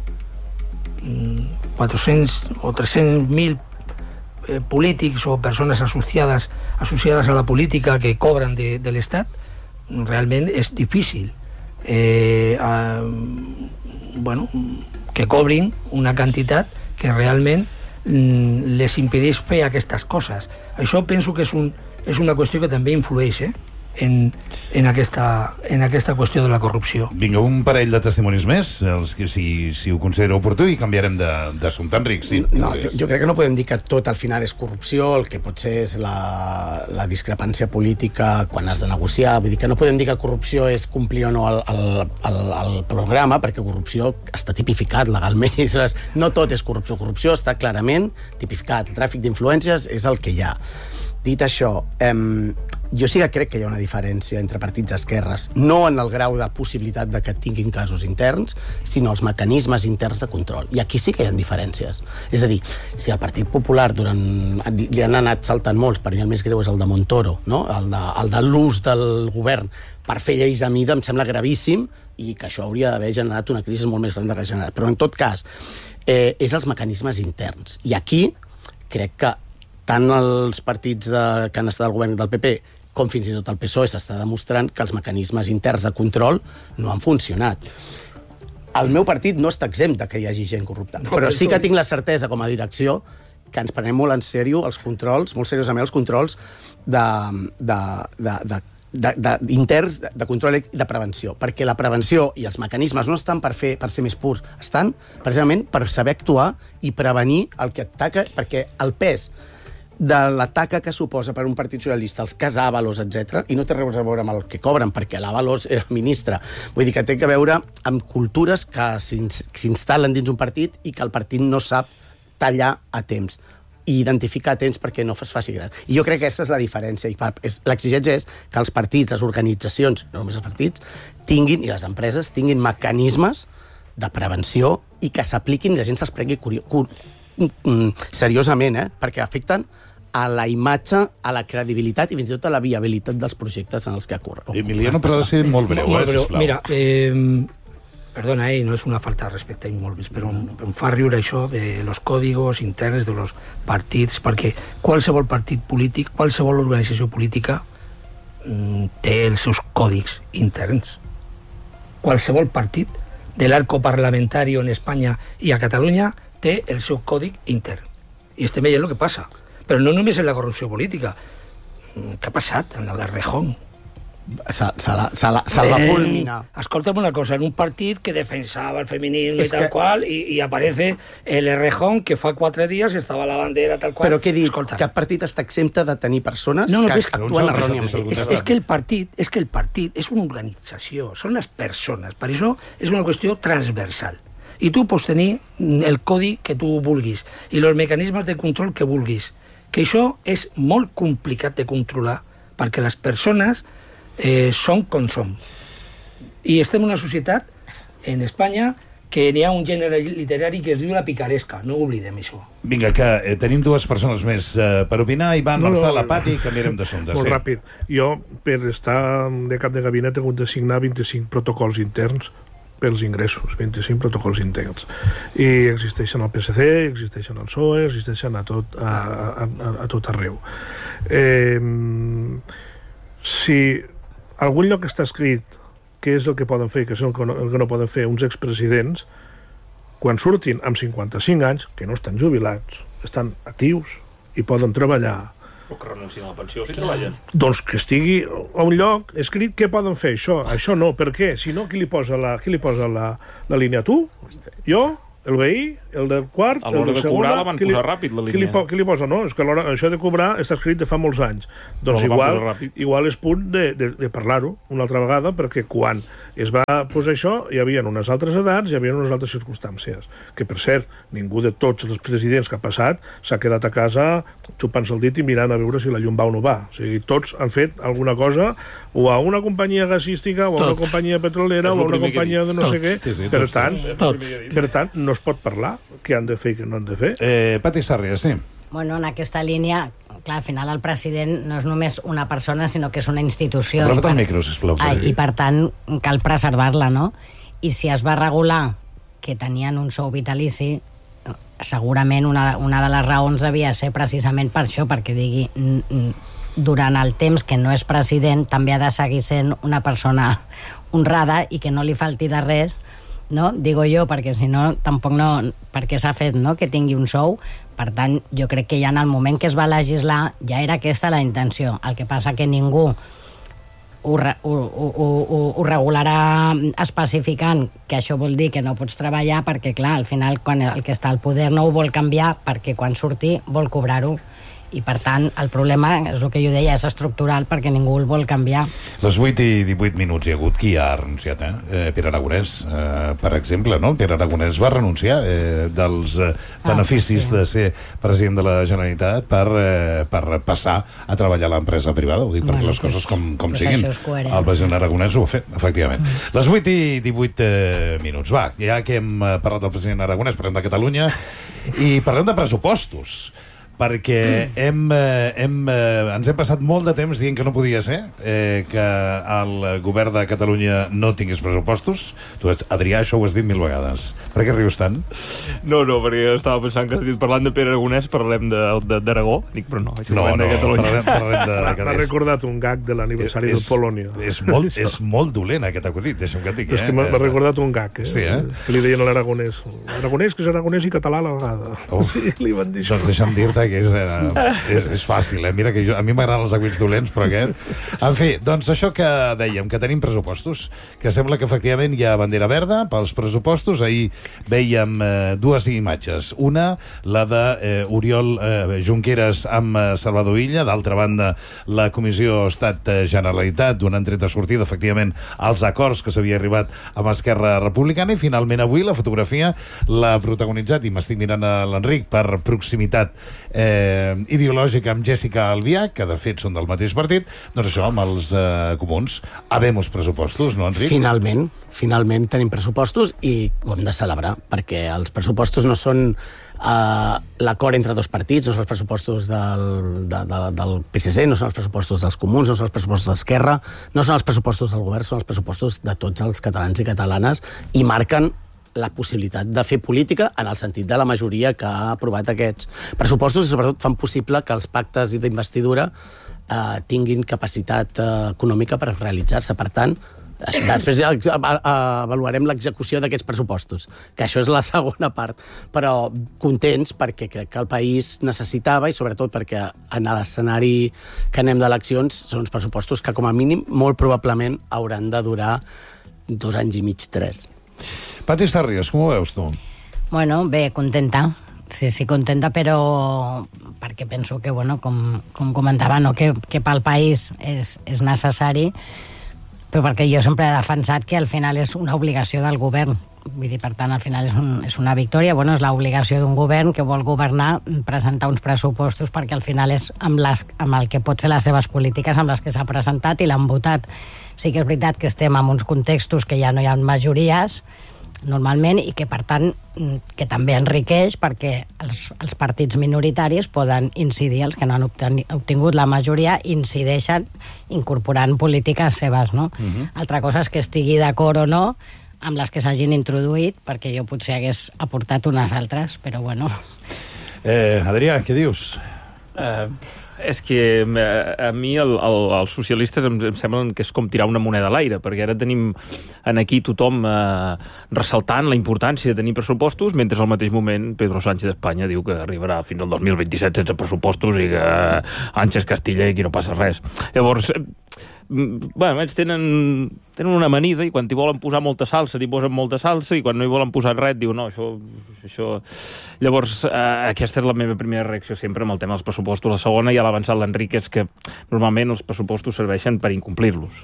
400 o 300.000 polítics o persones associades a la política que cobren de l'Estat, realment és difícil que cobrin una quantitat que realment les impedeix fer aquestes coses. Això penso que és una qüestió que també influeix en aquesta qüestió de la corrupció. Vinga, un parell de testimonis més, si ho considera oportú, i canviarem d'assumpte. Enric, sí. No, jo crec que no podem dir que tot al final és corrupció, el que pot ser és la discrepància política quan has de negociar. Vull dir que no podem dir que corrupció és complir o no el programa, perquè corrupció està tipificat legalment. No tot és corrupció. Corrupció està clarament tipificat. El tràfic d'influències és el que hi ha. Dit això, jo sí que crec que hi ha una diferència entre partits d'esquerres, no en el grau de possibilitat de que tinguin casos interns, sinó els mecanismes interns de control. I aquí sí que hi ha diferències. És a dir, si el Partit Popular li han anat saltant molts, per mi el més greu és el de Montoro, no? el de l'ús del govern per fer lleis a mida, em sembla gravíssim, i que això hauria d'haver generat una crisi molt més gran de que ha generat. Però en tot cas, és els mecanismes interns. I aquí crec que tant els partits que han estat al govern del PP com fins i tot el PSOE s'està demostrant que els mecanismes interns de control no han funcionat. El meu partit no està exempt que hi hagi gent corrupta, però sí que tinc la certesa com a direcció que ens prenem molt en sèrio els controls, molt seriosament els controls interns de control i de prevenció, perquè la prevenció i els mecanismes no estan per ser més purs, estan precisament per saber actuar i prevenir el que ataca, perquè el pes de l'atac que suposa per un partit socialista els cas Ábalos, etc., i no té res a veure amb el que cobren, perquè l'Ábalos era ministre. Vull dir que té a veure amb cultures que s'instal·len dins un partit i que el partit no sap tallar a temps i identificar a temps perquè no es faci gran. I jo crec que aquesta és la diferència. L'exigència és que els partits, les organitzacions, no només els partits, tinguin, i les empreses, tinguin mecanismes de prevenció i que s'apliquin i la gent se'ls prengui seriosament, perquè afecten a la imatge, a la credibilitat i fins i tot a la viabilitat dels projectes en els que corren. Emiliano, però ha de ser molt breu, sisplau. Mira, perdona, no és una falta de respecte i molt més, però em fa riure això de los códigos interns de los partits, perquè qualsevol partit polític, qualsevol organització política té els seus còdics interns. Qualsevol partit de l'arco parlamentari en Espanya i a Catalunya té el seu còdic intern. I estem veient el que passa. Però no només en la corrupció política. Què ha passat en la de Rejón? Se la fulmina. Escolta'm una cosa, en un partit que defensava el feminisme i tal qual, i aparece el Rejón que fa 4 dies estava la bandera tal qual. Però què dic? Cap partit està exempte de tenir persones que actuen erròniament. És que el partit és una organització, són les persones. Per això és una qüestió transversal. I tu pots tenir el codi que tu vulguis i els mecanismes de control que vulguis, que això és molt complicat de controlar perquè les persones són com som. I estem en una societat en Espanya que n'hi ha un gènere literari que es diu la picaresca, no oblidem això. Vinga, que tenim dues persones més per opinar. Ivan, Marcela, Pati, i canviarem d'assumpte. Molt ràpid. Jo, per estar de cap de gabinet, he hagut de signar 25 protocols interns pels ingressos, 25 protocols interns. I existeixen al PSC, existeixen al PSOE, existeixen a tot arreu. Si algun lloc està escrit què és el que poden fer i què és el que no poden fer uns expresidents, quan surtin amb 55 anys, que no estan jubilats, estan actius i poden treballar. O que renuncien a la pensió si treballen. Doncs que estigui a un lloc escrit què poden fer, això no, per què? Si no, qui li posa la línia? Tu? Jo? El veí? El del quart? A l'hora de cobrar la van posar ràpid, la línia. Qui li posa? No, és que això de cobrar està escrit de fa molts anys. Doncs igual és punt de parlar-ho una altra vegada, perquè quan es va posar això hi havia unes altres edats, hi havia unes altres circumstàncies. Que, per cert, ningú de tots els presidents que ha passat s'ha quedat a casa xupant-se el dit i mirant a veure si la llum va o no va. O sigui, tots han fet alguna cosa o a una companyia gasística o a una companyia petrolera o a una companyia de no sé què. Per tant, no es pot parlar què han de fer i què no han de fer. Pati Sarria, sí. Bueno, en aquesta línia, clar, al final el president no és només una persona, sinó que és una institució. Apropa't el micro, sisplau. I per tant, cal preservar-la, no? I si es va regular que tenien un sou vitalici, segurament una de les raons devia ser precisament per això, perquè digui durant el temps que no és president també ha de seguir sent una persona honrada i que no li falti de res, no? Digo jo, perquè si no tampoc no, perquè s'ha fet, no?, que tingui un sou. Per tant, jo crec que ja en el moment que es va legislar ja era aquesta la intenció. El que passa que ningú ho regularà especificant que això vol dir que no pots treballar, perquè clar, al final quan el que està al poder no ho vol canviar, perquè quan surti vol cobrar-ho, i per tant el problema, és el que jo deia, és estructural, perquè ningú el vol canviar. Les 8:18 hi ha hagut qui ha renunciat, Pere Aragonès, per exemple, no? Pere Aragonès va renunciar dels beneficis de ser president de la Generalitat per passar a treballar a l'empresa privada, ho dic perquè les coses com siguin. El president Aragonès ho ha fet, efectivament. Les 8:18, va, ja que hem parlat del president Aragonès, parlem de Catalunya i parlem de pressupostos, perquè ens hem passat molt de temps dient que no podia ser que el govern de Catalunya no tingués pressupostos. Tu, Adrià, això ho has dit 1000 vegades. Per què rius tant? No, perquè estava pensant que has dit parlant de Pere Aragonès parlem d'Aragó. Dic, però no, parlem de Catalunya. M'ha recordat un gag de l'aniversari del Polònia. És molt dolent aquest acudit, deixa'm que et digui. És que m'ha recordat un gag, Sí, que li deien a l'aragonès. Aragonès, que és aragonès i català a la vegada. Sí, li van dir això. Doncs deixa'm dir-te que és fàcil, mira que a mi m'agraden els aguits dolents, però aquest... En fi, doncs això que dèiem, que tenim pressupostos, que sembla que efectivament hi ha bandera verda pels pressupostos. Ahir veiem dues imatges. Una, la d'Oriol Junqueras amb Salvador Illa, d'altra banda la Comissió Estat-Generalitat donant tret de sortida, efectivament, als acords que s'havia arribat amb Esquerra Republicana, i finalment avui la fotografia l'ha protagonitzat, i m'estic mirant a l'Enric, per proximitat ideològica amb Jessica Albiach, que de fet són del mateix partit. Doncs això, amb els comuns habemos pressupostos, no, Enric? Finalment tenim pressupostos i ho hem de celebrar, perquè els pressupostos no són l'acord entre dos partits, no són els pressupostos del PSC, no són els pressupostos dels comuns, no són els pressupostos d'Esquerra, no són els pressupostos del govern, són els pressupostos de tots els catalans i catalanes, i marquen la possibilitat de fer política en el sentit de la majoria que ha aprovat aquests pressupostos, i sobretot fan possible que els pactes d'investidura tinguin capacitat econòmica per realitzar-se. Per tant, després ja avaluarem l'execució d'aquests pressupostos, que això és la segona part, però contents perquè crec que el país necessitava, i sobretot perquè en l'escenari que anem d'eleccions són uns pressupostos que com a mínim molt probablement hauran de durar 2 anys i mig, 3. Pati Sarrias, com ho veus tu? Bueno, bé, contenta. Sí, contenta, però perquè penso que, bueno, com comentava, no, que pel país és necessari, però perquè jo sempre he defensat que al final és una obligació del govern. Vull dir, per tant, al final és una victòria. Bueno, és l'obligació d'un govern que vol governar, presentar uns pressupostos, perquè al final és amb el que pot fer les seves polítiques, amb les que s'ha presentat i l'han votat. Sí que és veritat que estem en uns contextos que ja no hi ha majories, normalment, i que, per tant, que també enriqueix perquè els partits minoritaris poden incidir, els que no han obtingut la majoria, incideixen incorporant polítiques seves, no? Altra cosa és que estigui d'acord o no amb les que s'hagin introduït, perquè jo potser hagués aportat unes altres, però bueno. Adrià, què dius? És que a mi els socialistes em semblen que és com tirar una moneda a l'aire, perquè ara tenim aquí tothom ressaltant la importància de tenir pressupostos, mentre al mateix moment Pedro Sánchez d'Espanya diu que arribarà fins al 2027 sense pressupostos i que Ángel Castilla i aquí no passa res. Llavors, bueno, ells tenen una amanida i quan t'hi volen posar molta salsa t'hi posen molta salsa i quan no hi volen posar res diu no, això... Llavors, aquesta és la meva primera reacció sempre amb el tema dels pressupostos. La segona, ja l'ha avançat l'Enric, és que normalment els pressupostos serveixen per incomplir-los.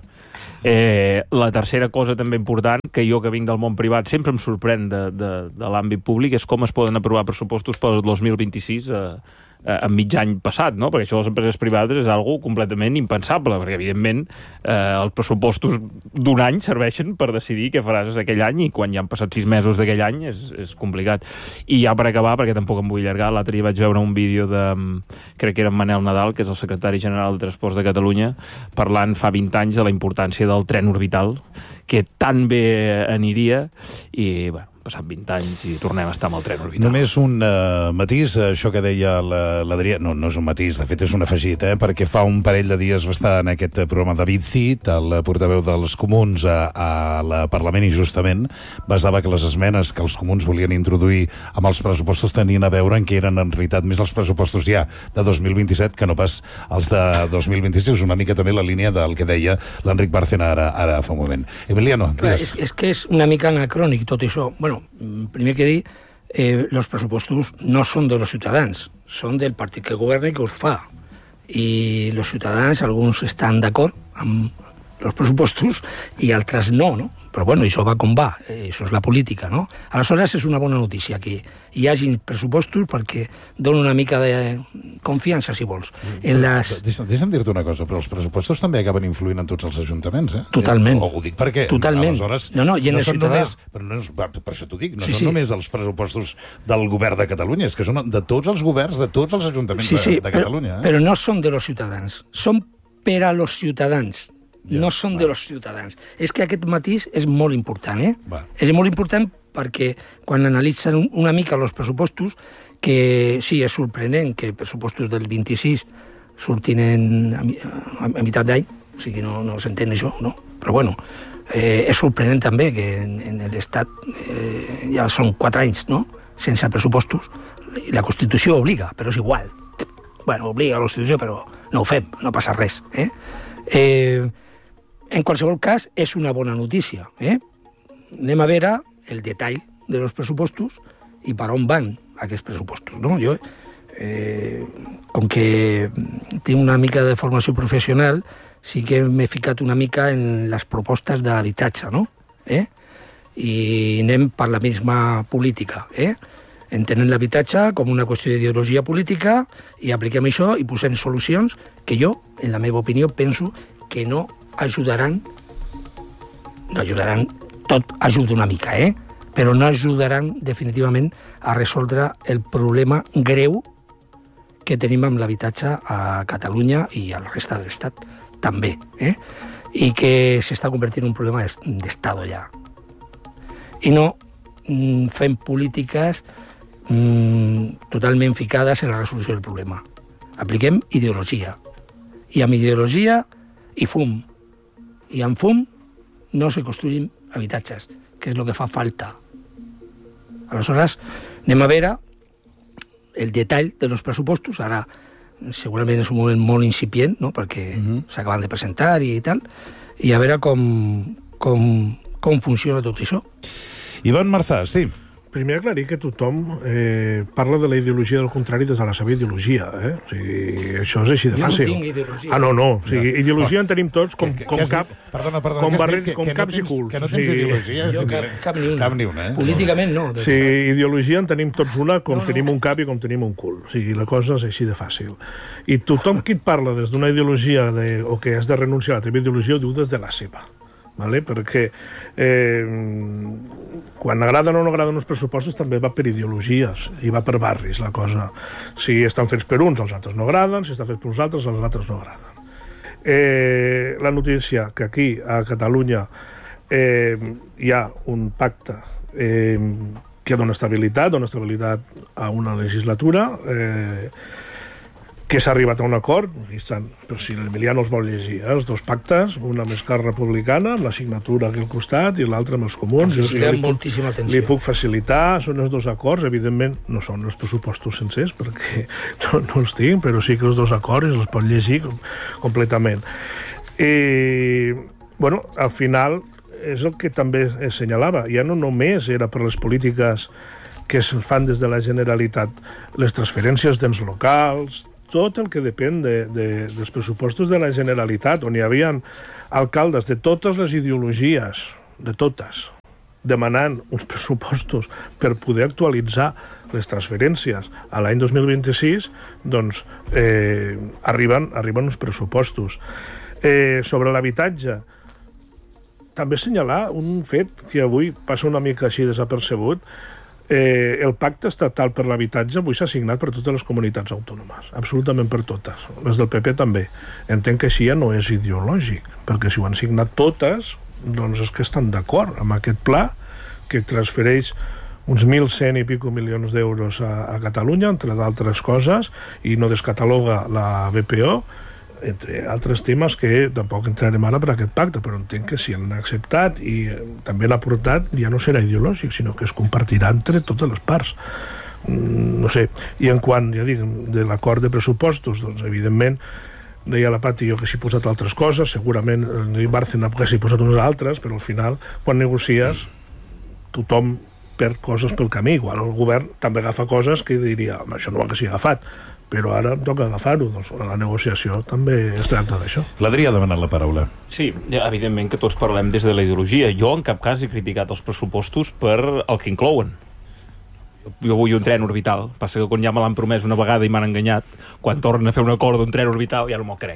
La tercera cosa també important, que jo que vinc del món privat sempre em sorprèn de l'àmbit públic, és com es poden aprovar pressupostos pel 2026 en mig any passat, no? Perquè això de les empreses privades és algo completament impensable, perquè evidentment els pressupostos d'un any serveixen per decidir què faràs aquell any i quan ja han passat 6 mesos d'aquell any és complicat. I ja per acabar, perquè tampoc em vull allargar, l'altre dia vaig veure un vídeo crec que era en Manel Nadal, que és el secretari general de Transports de Catalunya, parlant fa 20 anys de la importància del tren orbital, que tan bé aniria, i bueno, passat 20 anys i tornem a estar amb el tren orbital. Només un matís, això que deia l'Adrià, no és un matís, de fet és un afegit, perquè fa un parell de dies va estar en aquest programa David Cid, el portaveu dels comuns al Parlament, i justament basava que les esmenes que els comuns volien introduir amb els pressupostos tenien a veure en que eren en realitat més els pressupostos ja de 2027 que no pas els de 2026. És una mica també la línia del que deia l'Enric Bárcena ara fa un moment. Emiliano, digues. És que és una mica anacrònic tot això. Bueno, primer que dir, los pressupostos no són de los ciutadans, són del partit que governa i que us fa. I los ciutadans, alguns estan d'acord amb els pressupostos i altres no, no? Però bueno, això va com va, això és la política, no? Aleshores és una bona notícia que hi hagi pressupostos perquè dona una mica de confiança, si vols. Deixa'm dir-te una cosa, però els pressupostos també acaben influint en tots els ajuntaments, eh? Totalment. Ho dic perquè aleshores no són només, per això t'ho dic, no són només els pressupostos del govern de Catalunya, és que són de tots els governs, de tots els ajuntaments de Catalunya. Però no són de los ciutadans, són per a los ciutadans. No són de los ciutadans. És que aquest matís és molt important, És molt important perquè quan analitzen una mica els pressupostos, que sí, és sorprenent que pressupostos del 26 surtin a meitat d'any, o sigui, no s'entén això, no? Però bueno, és sorprenent també que en l'Estat ja són 4 anys, no?, sense pressupostos. La Constitució obliga, però és igual. Bueno, obliga la Constitució, però no ho fem, no passa res, En qualsevol cas, és una bona notícia. Anem a veure el detall de los pressupostos i per on van aquests pressupostos. No? Jo, com que tinc una mica de formació professional, sí que m'he ficat una mica en les propostes d'habitatge, no? I anem per la misma política. Entenem l'habitatge com una qüestió d'ideologia política i apliquem això i posem solucions que jo, en la meva opinió, penso que no ajudaran, tot ajuda una mica, però no ajudaran definitivament a resoldre el problema greu que tenim amb l'habitatge a Catalunya i a la resta de l'Estat també, i que s'està convertint en un problema d'Estat ja. I no fem polítiques totalment ficades en la resolució del problema. Apliquem ideologia. I amb ideologia i fum. I amb fum no se construïn habitatges, que és el que fa falta. Aleshores, anem a veure el detall dels pressupostos. Ara, segurament és un moment molt incipient, no?, perquè s'acaben de presentar i tal, i a veure com funciona tot això. Ivan Marzà, sí. Primer aclarir que tothom parla de la ideologia del contrari des de la seva ideologia. O sigui, això és així de fàcil. Jo no tinc ideologia. No. O sigui, ideologia en tenim tots com caps i culs. Que no tens ideologia? Jo cap ni una. eh? Políticament no. Sí, ideologia en tenim tots una, com tenim un cap i com tenim un cul. O sigui, la cosa és així de fàcil. I tothom qui et parla des d'una ideologia o que has de renunciar a la teva ideologia ho diu des de la seva. Vale? Perquè quan agraden o no agraden uns pressupostos també va per ideologies i va per barris la cosa. Si estan fets per uns, els altres no agraden, si estan fets per uns altres, els altres no agraden. La notícia que aquí a Catalunya hi ha un pacte que dona estabilitat a una legislatura, que s'ha arribat a un acord, per si l'Emiliano els vol llegir, els dos pactes, una amb Esquerra Republicana, amb la signatura aquí al costat, i l'altra amb els comuns. Li puc facilitar, són els dos acords, evidentment no són els pressupostos sencers, perquè no els tinc, però sí que els dos acords els pot llegir completament. I, bueno, al final, és el que també assenyalava, ja no només era per les polítiques que es fan des de la Generalitat, les transferències d'ens locals, tot el que depèn dels pressupostos de la Generalitat, on hi havia alcaldes de totes les ideologies, de totes, demanant uns pressupostos per poder actualitzar les transferències a l'any 2026, doncs arriben uns pressupostos. Sobre l'habitatge, també assenyalar un fet que avui passa una mica així desapercebut. El pacte estatal per l'habitatge avui s'ha signat per totes les comunitats autònomes, absolutament per totes, les del PP també. Entenc que així ja no és ideològic, perquè si ho han signat totes, doncs és que estan d'acord amb aquest pla que transfereix uns 1.100 i pico milions d'euros a Catalunya, entre d'altres coses, i no descataloga la BPO, entre altres temes que tampoc entrarem ara per aquest pacte, però entenc que si han acceptat i també l'ha portat, ja no serà ideològic, sinó que es compartirà entre totes les parts. No sé, i en quant, ja dic, de l'acord de pressupostos, doncs evidentment deia la Pati, jo que s'hi he posat altres coses, segurament el Bárcena que s'hi ha posat unes altres, però al final, quan negocies, tothom perd coses pel camí. Igual el govern també agafa coses que diria, això no ho hagués agafat, però ara em toca agafar-ho, doncs la negociació també es tracta d'això. L'Adrià ha demanat la paraula. Sí, evidentment que tots parlem des de la ideologia. Jo en cap cas he criticat els pressupostos per el que inclouen. Jo vull un tren orbital, passa que quan ja me l'han promès una vegada i m'han enganyat, quan tornen a fer un acord d'un tren orbital ja no m'ho crec.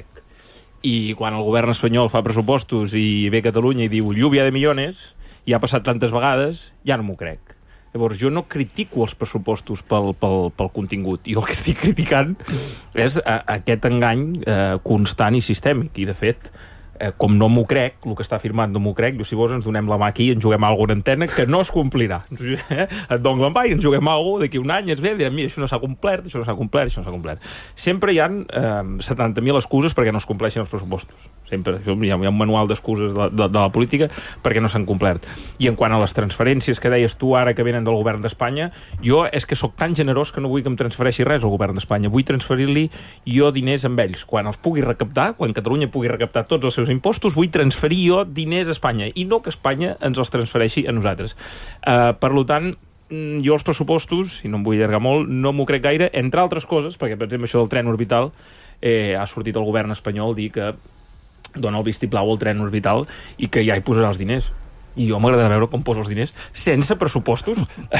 I quan el govern espanyol fa pressupostos i ve a Catalunya i diu lluvia de millones, i ha passat tantes vegades, ja no m'ho crec. Llavors, jo no critico els pressupostos pel contingut. Jo el que estic criticant és aquest engany constant i sistèmic. I, de fet, com no m'ho crec, el que està afirmat no m'ho crec, si vols ens donem la mà aquí i ens juguem alguna antena que no es complirà. Et dono la mà i ens juguem alguna cosa, d'aquí un any ens ve i direm, mira, això no s'ha complert, això no s'ha complert, això no s'ha complert. Sempre hi ha 70.000 excuses perquè no es compleixin els pressupostos. Sempre. Hi ha un manual d'excuses de la política perquè no s'han complert. I en quant a les transferències que deies tu ara que venen del govern d'Espanya, jo és que sóc tan generós que no vull que em transfereixi res al govern d'Espanya. Vull transferir-li jo diners amb ells. Quan els pugui recaptar, quan Catalunya pugui recaptar tots els seus impostos, vull transferir jo diners a Espanya i no que Espanya ens els transfereixi a nosaltres. Per tant, jo els pressupostos, i no em vull allargar molt, no m'ho crec gaire, entre altres coses, perquè per exemple això del tren orbital ha sortit el govern espanyol dir que dona el vistiplau al tren orbital i que ja hi posarà els diners. I jo m'agrada veure com posa els diners sense pressupostos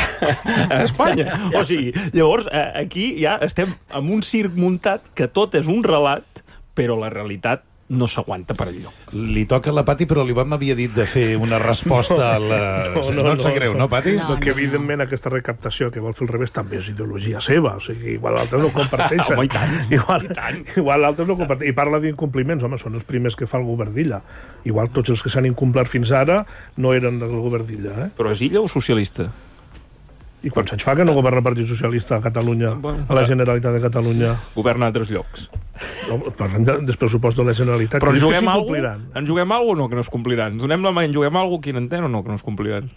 a Espanya. O sigui, llavors, aquí ja estem amb un circ muntat que tot és un relat, però la realitat no s'aguanta per enlloc. Li toca a la Pati, però l'Ivan m'havia dit de fer una resposta a la... No et sap greu, no, Pati? Que evidentment aquesta recaptació que vol fer al revés també és ideologia seva, o sigui, igual l'altre no comparteixen. Home, i tant. Igual l'altre no comparteixen. I parla d'incompliments, home, són els primers que fa el govern d'Illa. Igual tots els que s'han incomplert fins ara no eren del govern d'Illa, Però és Illa o socialista? I quants anys fa que no governa el Partit Socialista a Catalunya, a la Generalitat de Catalunya? Governa a altres llocs. No, parlem del pressupost de la Generalitat. Però ens juguem alguna cosa? Ens juguem alguna cosa o no que no es compliran? Ens donem la mà i ens juguem alguna cosa, qui n'entén o no que no es compliran?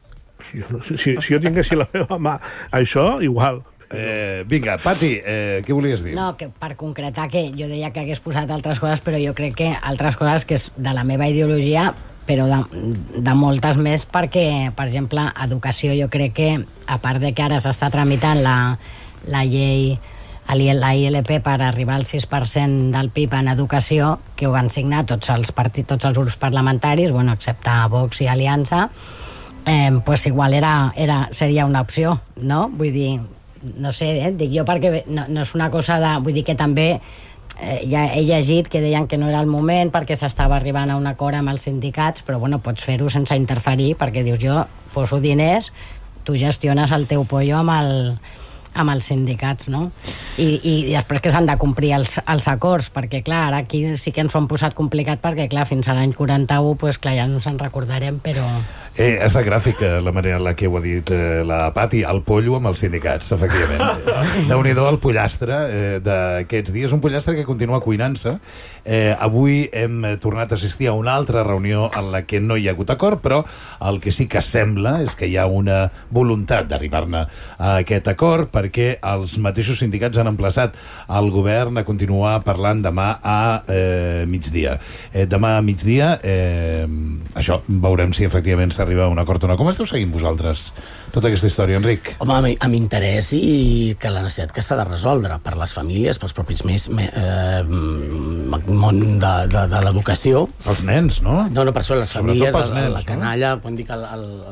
Si jo tinguessi la meva mà això, igual. Vinga, Pati, què volies dir? No, que per concretar que jo deia que hagués posat altres coses, però jo crec que altres coses que és de la meva ideologia, però de moltes més, perquè, per exemple, educació, jo crec que, a part de que ara s'està tramitant la llei, la ILP per arribar al 6% del PIB en educació, que ho van signar tots els partits, tots els grups parlamentaris, bueno, excepte Vox i Aliança, pues igual seria una opció, no? Vull dir, no sé, dic jo perquè no és una cosa de... Vull dir que també ja he llegit que deien que no era el moment perquè s'estava arribant a un acord amb els sindicats, però bueno, pots fer-ho sense interferir perquè dius jo poso diners, tu gestiones el teu pollo amb els sindicats, no? I després que s'han de complir els acords, perquè, clar, ara aquí sí que ens ho han posat complicat, perquè, clar, fins a l'any 41, doncs, clar, ja no ens en recordarem, però... Ha estat gràfica la manera en la que ho ha dit la Pati, el pollo amb els sindicats, efectivament. Déu-n'hi-do el pollastre d'aquests dies, un pollastre que continua cuinant-se. Avui hem tornat a assistir a una altra reunió en la que no hi ha hagut acord, però el que sí que sembla és que hi ha una voluntat d'arribar-ne a aquest acord, perquè els mateixos sindicats han emplaçat el govern a continuar parlant demà a migdia. Demà a migdia, això, veurem si efectivament s'arriba a un acord o no. Com esteu seguint vosaltres tota aquesta història, Enric? Home, amb interès i que la necessitat que s'ha de resoldre per les famílies, pels propis món de l'educació. Els nens, no? No, per això les famílies, nens, la canalla, quan dic el